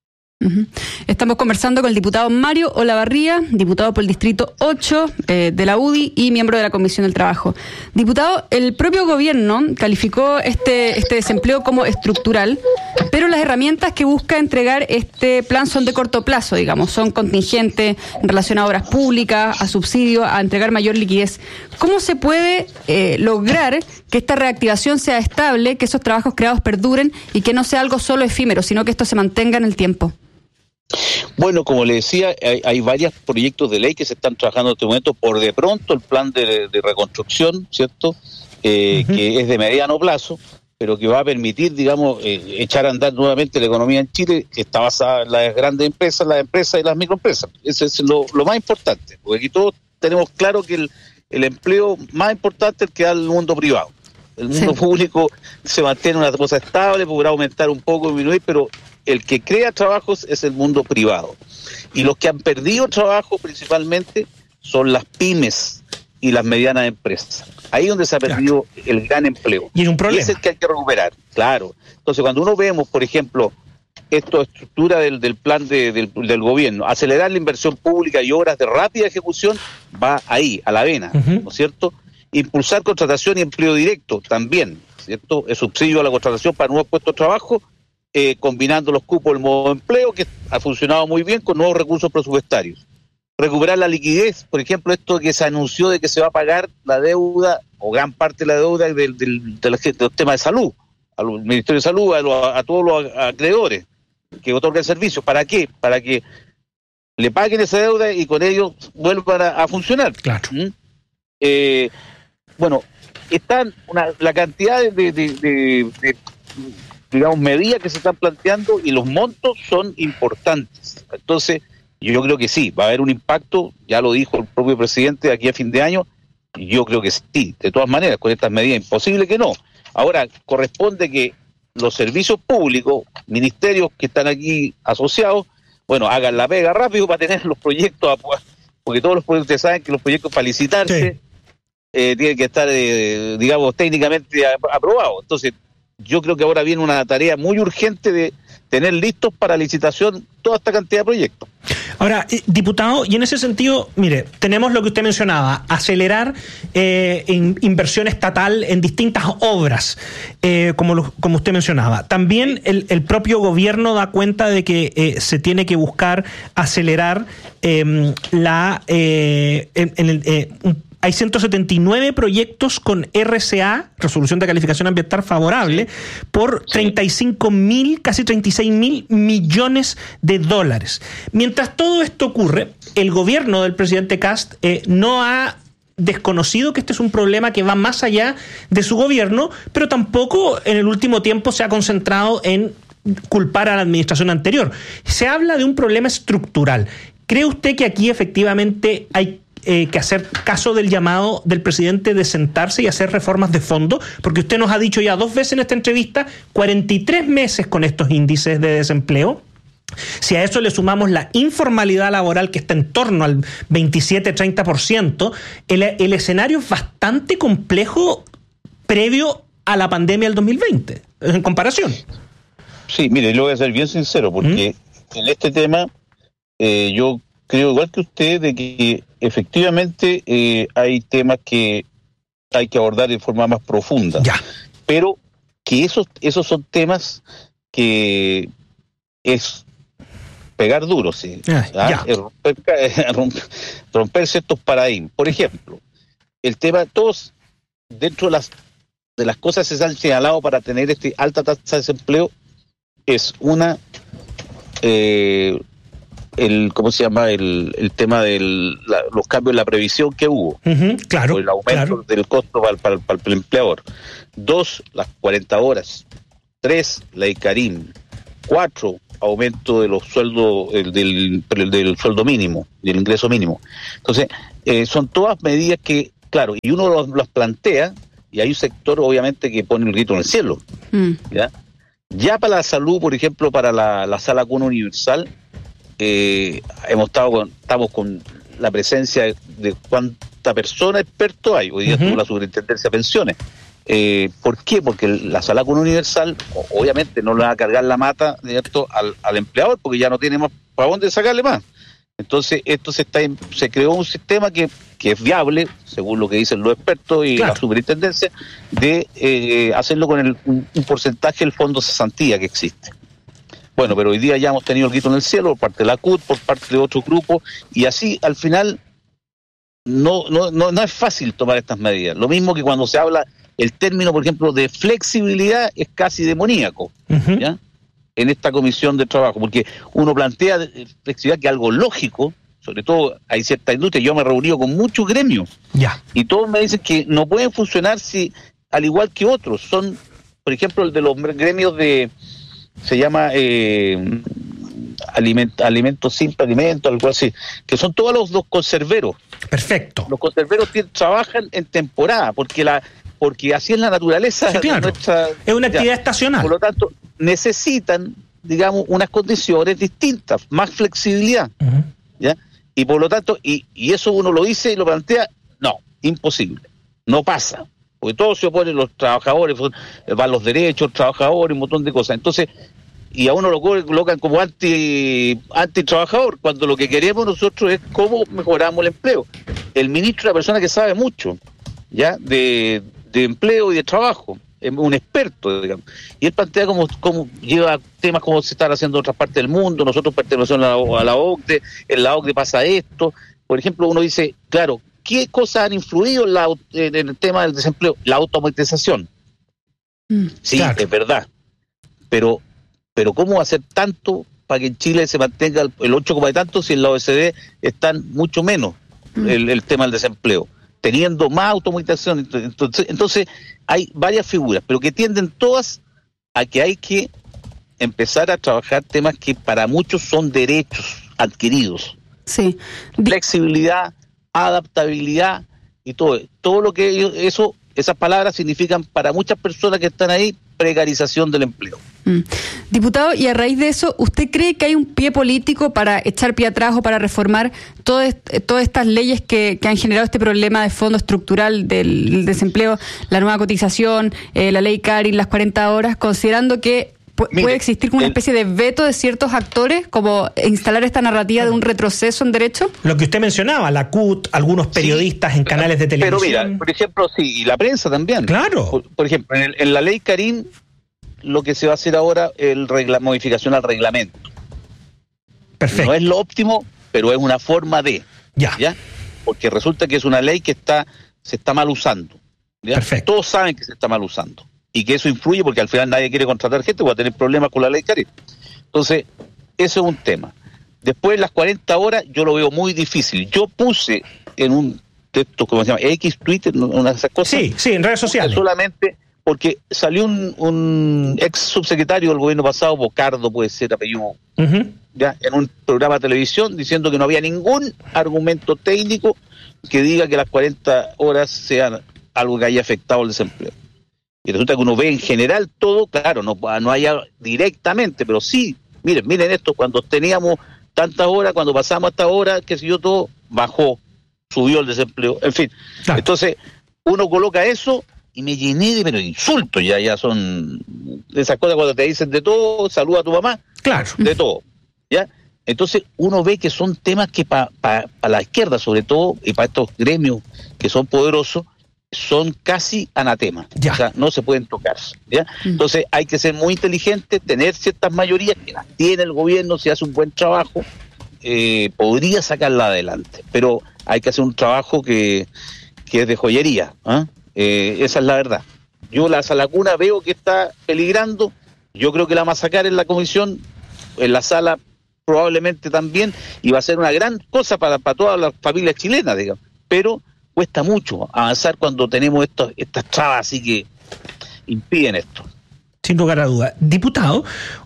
Estamos conversando con el diputado Mario Olavarría, diputado por el Distrito 8 de la UDI y miembro de la Comisión del Trabajo. Diputado, el propio gobierno calificó este desempleo como estructural, pero las herramientas que busca entregar este plan son de corto plazo, digamos, son contingentes en relación a obras públicas, a subsidios, a entregar mayor liquidez. ¿Cómo se puede lograr que esta reactivación sea estable, que esos trabajos creados perduren y que no sea algo solo efímero, sino que esto se mantenga en el tiempo? Bueno, como le decía, hay varios proyectos de ley que se están trabajando en este momento. Por de pronto, el plan de reconstrucción, ¿cierto? Que es de mediano plazo, pero que va a permitir, digamos, echar a andar nuevamente la economía en Chile, que está basada en las grandes empresas, las empresas y las microempresas. Eso es lo más importante, porque aquí todos tenemos claro que el empleo más importante es el que da el mundo privado. El mundo público se mantiene una cosa estable, podrá aumentar un poco, disminuir, pero el que crea trabajos es el mundo privado. Y los que han perdido trabajo principalmente son las pymes y las medianas empresas. Ahí es donde se ha perdido el gran empleo. Y es un problema. Y ese es el que hay que recuperar, claro. Entonces, cuando uno vemos, por ejemplo, esta estructura del plan del gobierno, acelerar la inversión pública y obras de rápida ejecución, va ahí, a la vena, ¿no es cierto? Impulsar contratación y empleo directo, también, ¿cierto? El subsidio a la contratación para nuevos puestos de trabajo, combinando los cupos del modo de empleo, que ha funcionado muy bien, con nuevos recursos presupuestarios. Recuperar la liquidez, por ejemplo, esto que se anunció de que se va a pagar la deuda, o gran parte de la deuda del tema de salud, al Ministerio de Salud, a todos los acreedores que otorgan servicios. ¿Para qué? Para que le paguen esa deuda y con ello vuelvan a funcionar. Claro. Bueno, están la cantidad de digamos, medidas que se están planteando y los montos son importantes. Entonces, yo creo que sí, va a haber un impacto, ya lo dijo el propio presidente, de aquí a fin de año, y yo creo que sí, de todas maneras, con estas medidas, imposible que no. Ahora, corresponde que los servicios públicos, ministerios que están aquí asociados, bueno, hagan la pega rápido para tener los proyectos, porque todos los proyectos, ustedes saben que los proyectos para licitarse tienen que estar, digamos, técnicamente aprobados. Entonces, yo creo que ahora viene una tarea muy urgente de tener listos para licitación toda esta cantidad de proyectos. Ahora, diputado, y en ese sentido, mire, tenemos lo que usted mencionaba, acelerar inversión estatal en distintas obras, como usted mencionaba. También el propio gobierno da cuenta de que se tiene que buscar acelerar hay 179 proyectos con RCA, Resolución de Calificación Ambiental Favorable, por 35.000, casi 36.000 millones de dólares. Mientras todo esto ocurre, el gobierno del presidente Kast no ha desconocido que este es un problema que va más allá de su gobierno, pero tampoco en el último tiempo se ha concentrado en culpar a la administración anterior. Se habla de un problema estructural. ¿Cree usted que aquí efectivamente hay que hacer caso del llamado del presidente de sentarse y hacer reformas de fondo? Porque usted nos ha dicho ya 2 veces en esta entrevista, 43 meses con estos índices de desempleo. Si a eso le sumamos la informalidad laboral, que está en torno al 27-30%, el escenario es bastante complejo previo a la pandemia del 2020, en comparación. Sí, mire, yo voy a ser bien sincero, porque en este tema yo creo igual que usted de que efectivamente hay temas que hay que abordar de forma más profunda. Ya. Pero que esos son temas que es pegar duro, sí. Romper ciertos paradigmas. Por ejemplo, el tema, todos dentro de las cosas que se han señalado para tener alta tasa de desempleo, es una ¿cómo se llama? El tema de los cambios en la previsión que hubo. Claro. El aumento del costo para el empleador. 2, las 40 horas. 3, la ICARIM. 4, aumento de los sueldos del sueldo mínimo, del ingreso mínimo. Entonces, son todas medidas que, claro, y uno las plantea, y hay un sector obviamente que pone el grito en el cielo. Ya para la salud, por ejemplo, para la Sala Cuna Universal, estamos con la presencia de cuánta persona experto hay. Hoy día tuvo la Superintendencia de Pensiones. ¿Por qué? Porque la Sala Cuna Universal obviamente no le va a cargar la mata, ¿cierto?, al empleador, porque ya no tiene más para dónde sacarle más. Entonces esto se creó un sistema que es viable, según lo que dicen los expertos y la Superintendencia, de hacerlo con un porcentaje del fondo cesantía que existe. Bueno, pero hoy día ya hemos tenido el grito en el cielo por parte de la CUT, por parte de otros grupos, y así al final no es fácil tomar estas medidas. Lo mismo que cuando se habla, el término, por ejemplo, de flexibilidad es casi demoníaco, ¿ya? En esta comisión de trabajo, porque uno plantea flexibilidad que es algo lógico, sobre todo hay cierta industria. Yo me he reunido con muchos gremios y todos me dicen que no pueden funcionar al igual que otros. Son, por ejemplo, el de los gremios se llama alimentos simple, alimentos, algo así, que son todos los conserveros. Perfecto. Los conserveros trabajan en temporada, porque así es la naturaleza. Es una actividad estacional. Por lo tanto, necesitan, digamos, unas condiciones distintas, más flexibilidad. ¿Ya? Y por lo tanto, y eso uno lo dice y lo plantea, no, imposible, no pasa. Porque todos se oponen, los trabajadores, van los derechos, los trabajadores, un montón de cosas. Entonces, y a uno lo colocan como anti-trabajador, cuando lo que queremos nosotros es cómo mejoramos el empleo. El ministro es una persona que sabe mucho, ¿ya?, de empleo y de trabajo, es un experto, digamos. Y él plantea cómo lleva temas como se están haciendo en otras partes del mundo, nosotros pertenecemos a la OCDE, en la OCDE pasa esto. Por ejemplo, uno dice, claro, ¿qué cosas han influido en el tema del desempleo? La automatización. Sí, es verdad. Pero ¿cómo hacer tanto para que en Chile se mantenga el 8, y tanto si en la OECD están mucho menos el tema del desempleo? Teniendo más automatización. Entonces hay varias figuras, pero que tienden todas a que hay que empezar a trabajar temas que para muchos son derechos adquiridos. Sí. Flexibilidad, adaptabilidad y todo lo que esas palabras significan para muchas personas que están ahí, precarización del empleo. Diputado, y a raíz de eso, ¿usted cree que hay un pie político para echar pie atrás o para reformar todas estas leyes que han generado este problema de fondo estructural del desempleo, la nueva cotización, la ley CARI, las 40 horas, considerando que puede existir una especie de veto de ciertos actores, como instalar esta narrativa de un retroceso en derecho? Lo que usted mencionaba, la CUT, algunos periodistas en canales de televisión. Pero mira, por ejemplo, y la prensa también. Claro. Por ejemplo, en la ley CARIM, lo que se va a hacer ahora es modificación al reglamento. Perfecto. No es lo óptimo, pero es una forma de. ¿Ya? Porque resulta que es una ley que se está mal usando. ¿Ya? Perfecto. Todos saben que se está mal usando. Y que eso influye porque al final nadie quiere contratar gente, va a tener problemas con la ley CARIM. Entonces, eso es un tema. Después, las 40 horas, yo lo veo muy difícil. Yo puse en un texto, ¿cómo se llama? X, Twitter, una de esas cosas. Sí, en redes sociales. Solamente porque salió un ex subsecretario del gobierno pasado, Bocardo, puede ser apellido, ya, en un programa de televisión, diciendo que no había ningún argumento técnico que diga que las 40 horas sean algo que haya afectado el desempleo. Y resulta que uno ve en general todo, claro, no haya directamente, pero sí, miren esto, cuando teníamos tantas horas, cuando pasamos a esta hora, qué sé yo, todo bajó, subió el desempleo, en fin. Claro. Entonces, uno coloca eso y me llené de insultos, ya son de esas cosas cuando te dicen de todo, saluda a tu mamá, claro, de todo, ¿ya? Entonces uno ve que son temas que para la izquierda sobre todo, y para estos gremios que son poderosos, son casi anatemas, o sea, no se pueden tocar, ¿ya? Entonces hay que ser muy inteligente, tener ciertas mayorías, que las tiene el gobierno, si hace un buen trabajo, podría sacarla adelante, pero hay que hacer un trabajo que es de joyería, esa es la verdad. Yo la sala cuna veo que está peligrando, yo creo que la vamos a sacar en la comisión, en la sala probablemente también, y va a ser una gran cosa para todas las familias chilenas, digamos, pero cuesta mucho avanzar cuando tenemos estas trabas así que impiden esto. Sin lugar a duda. Diputado,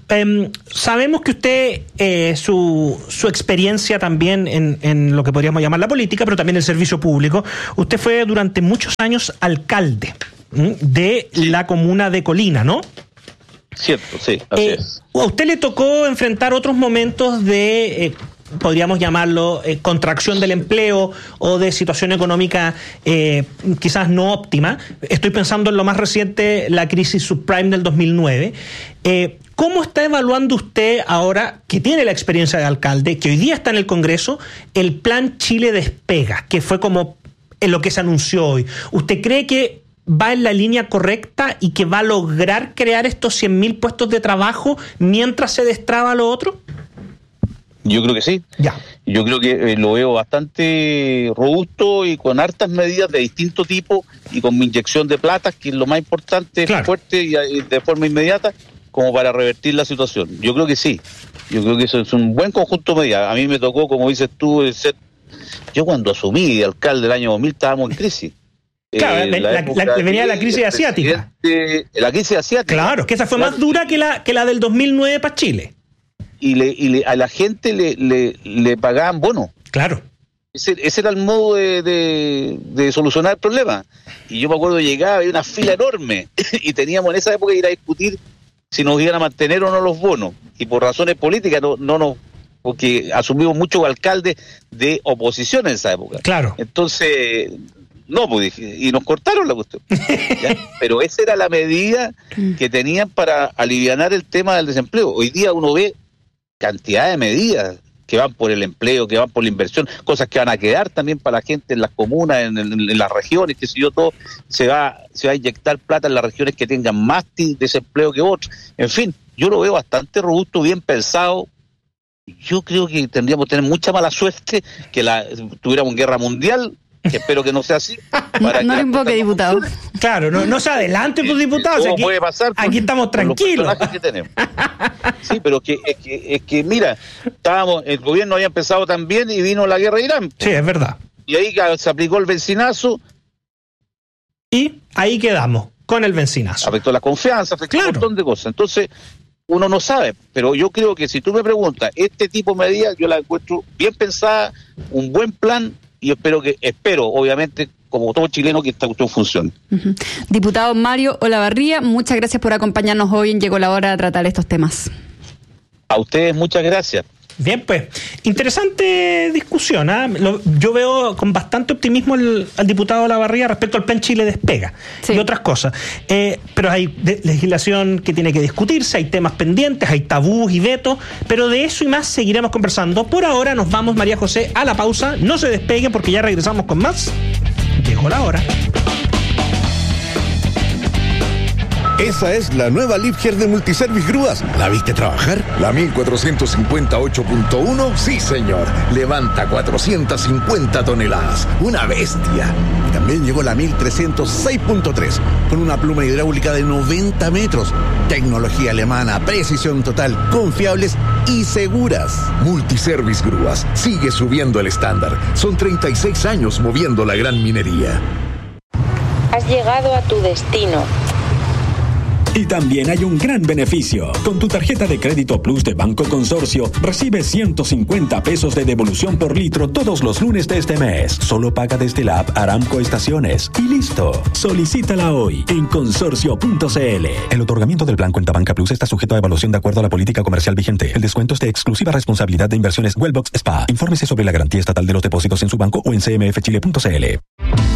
sabemos que usted, su experiencia también en lo que podríamos llamar la política, pero también el servicio público, usted fue durante muchos años alcalde de la comuna de Colina, ¿no? Cierto, sí, así es. A usted le tocó enfrentar otros momentos de, podríamos llamarlo, contracción del empleo o de situación económica quizás no óptima. Estoy pensando en lo más reciente, la crisis subprime del 2009. ¿Cómo está evaluando usted ahora, que tiene la experiencia de alcalde, que hoy día está en el Congreso, el plan Chile Despega, que fue como en lo que se anunció hoy? ¿Usted cree que va en la línea correcta y que va a lograr crear estos 100.000 puestos de trabajo mientras se destraba lo otro? Yo creo que sí. Ya. Yo creo que lo veo bastante robusto y con hartas medidas de distinto tipo y con mi inyección de plata, que es lo más importante, claro, fuerte y de forma inmediata, como para revertir la situación. Yo creo que sí. Yo creo que eso es un buen conjunto de medidas. A mí me tocó, como dices tú, yo cuando asumí de alcalde del año 2000 estábamos en crisis. Claro, venía la crisis asiática. La crisis asiática. Claro, que esa fue más dura que la del 2009 para Chile. Y a la gente le pagaban bonos. Claro. Ese era el modo de solucionar el problema. Y yo me acuerdo, llegaba, había una fila enorme y teníamos en esa época ir a discutir si nos iban a mantener o no los bonos. Y por razones políticas porque asumimos muchos alcaldes de oposición en esa época. Claro. Entonces, no, pues dije, y nos cortaron la cuestión. Pero esa era la medida que tenían para alivianar el tema del desempleo. Hoy día uno ve cantidad de medidas que van por el empleo, que van por la inversión, cosas que van a quedar también para la gente en las comunas, en las regiones, que si yo todo, se va a inyectar plata en las regiones que tengan más desempleo que otras. En fin, yo lo veo bastante robusto, bien pensado. Yo creo que tendríamos que tener mucha mala suerte que tuviéramos guerra mundial, que espero que no sea así. No invoque, diputado. Claro, no se adelante, pues, diputado. Todo puede pasar. Aquí estamos tranquilos. Los personajes que tenemos. Sí, pero es que mira, el gobierno había empezado tan bien y vino la guerra de Irán. Sí, es verdad. Y ahí se aplicó el bencinazo. Y ahí quedamos, con el bencinazo. Afectó la confianza, afectó un montón de cosas. Entonces, uno no sabe, pero yo creo que si tú me preguntas, este tipo de medidas yo la encuentro bien pensada, un buen plan, y espero, obviamente, como todo chileno, que esta cuestión funcione. Diputado Mario Olavarría, muchas gracias por acompañarnos hoy en Llegó la Hora de tratar estos temas. A ustedes, muchas gracias. Bien, pues, interesante discusión, ¿eh? Yo veo con bastante optimismo al diputado Olavarría respecto al plan Chile Despega y otras cosas. Pero hay legislación que tiene que discutirse, hay temas pendientes, hay tabús y vetos, pero de eso y más seguiremos conversando. Por ahora nos vamos, María José, a la pausa. No se despeguen porque ya regresamos con más. Llegó la hora. Esa es la nueva Liebherr de Multiservice Grúas. ¿La viste trabajar? La 1458.1, sí señor. Levanta 450 toneladas. Una bestia. También llegó la 1306.3, con una pluma hidráulica de 90 metros. Tecnología alemana, precisión total, confiables y seguras. Multiservice Grúas sigue subiendo el estándar. Son 36 años moviendo la gran minería. Has llegado a tu destino. Y también hay un gran beneficio. Con tu tarjeta de crédito Plus de Banco Consorcio, recibes 150 pesos de devolución por litro todos los lunes de este mes. Solo paga desde la app Aramco Estaciones. Y listo. Solicítala hoy en consorcio.cl. El otorgamiento del plan Cuenta Banca Plus está sujeto a evaluación de acuerdo a la política comercial vigente. El descuento es de exclusiva responsabilidad de Inversiones Wellbox SPA. Infórmese sobre la garantía estatal de los depósitos en su banco o en cmfchile.cl.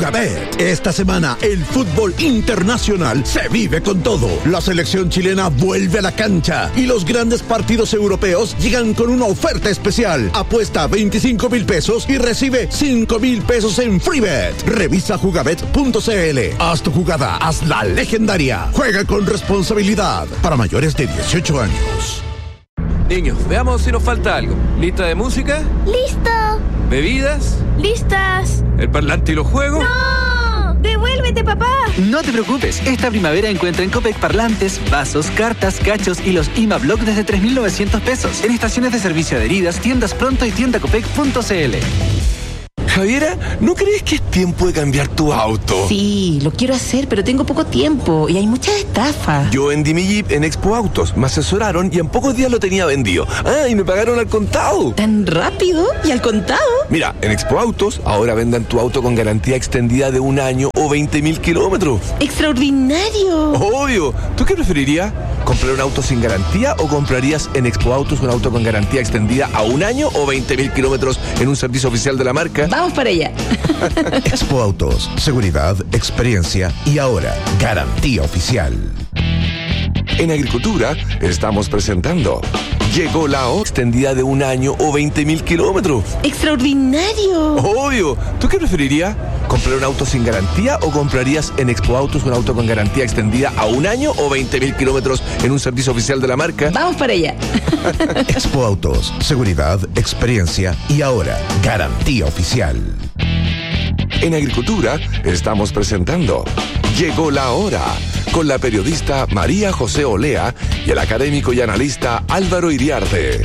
Jugabet. Esta semana el fútbol internacional se vive con todo. La selección chilena vuelve a la cancha y los grandes partidos europeos llegan con una oferta especial. Apuesta 25,000 pesos y recibe 5,000 pesos en FreeBet. Revisa jugabet.cl. Haz tu jugada, haz la legendaria. Juega con responsabilidad. Para mayores de 18 años. Niños, veamos si nos falta algo. ¿Lista de música? ¡Listo! ¿Bebidas? ¡Listas! ¿El parlante y los juegos? ¡No! ¡Devuélvete, papá! No te preocupes, esta primavera encuentra en Copec parlantes, vasos, cartas, cachos y los IMA-Block desde 3.900 pesos. En estaciones de servicio adheridas, tiendas Pronto y tiendacopec.cl. Javiera, ¿no crees que es tiempo de cambiar tu auto? Sí, lo quiero hacer, pero tengo poco tiempo y hay muchas estafas. Yo vendí mi Jeep en Expo Autos, me asesoraron y en pocos días lo tenía vendido. Ah, y me pagaron al contado. ¿Tan rápido? ¿Y al contado? Mira, en Expo Autos ahora venden tu auto con garantía extendida de 1 año o 20,000 kilómetros. ¡Extraordinario! Obvio. ¿Tú qué preferirías? ¿Comprar un auto sin garantía o comprarías en Expo Autos un auto con garantía extendida a 1 año o 20,000 kilómetros en un servicio oficial de la marca? Vamos para allá. Expo Autos, seguridad, experiencia y ahora garantía oficial. En Agricultura estamos presentando Llegó la extendida de 1 año o 20,000 kilómetros. ¡Extraordinario! Obvio. ¿Tú qué preferirías? ¿Comprar un auto sin garantía o comprarías en Expo Autos un auto con garantía extendida a 1 año o 20,000 kilómetros en un servicio oficial de la marca? Vamos para allá. Expo Autos, seguridad, experiencia y ahora garantía oficial. En Agricultura estamos presentando Llegó la hora, con la periodista María José Olea y el académico y analista Álvaro Iriarte.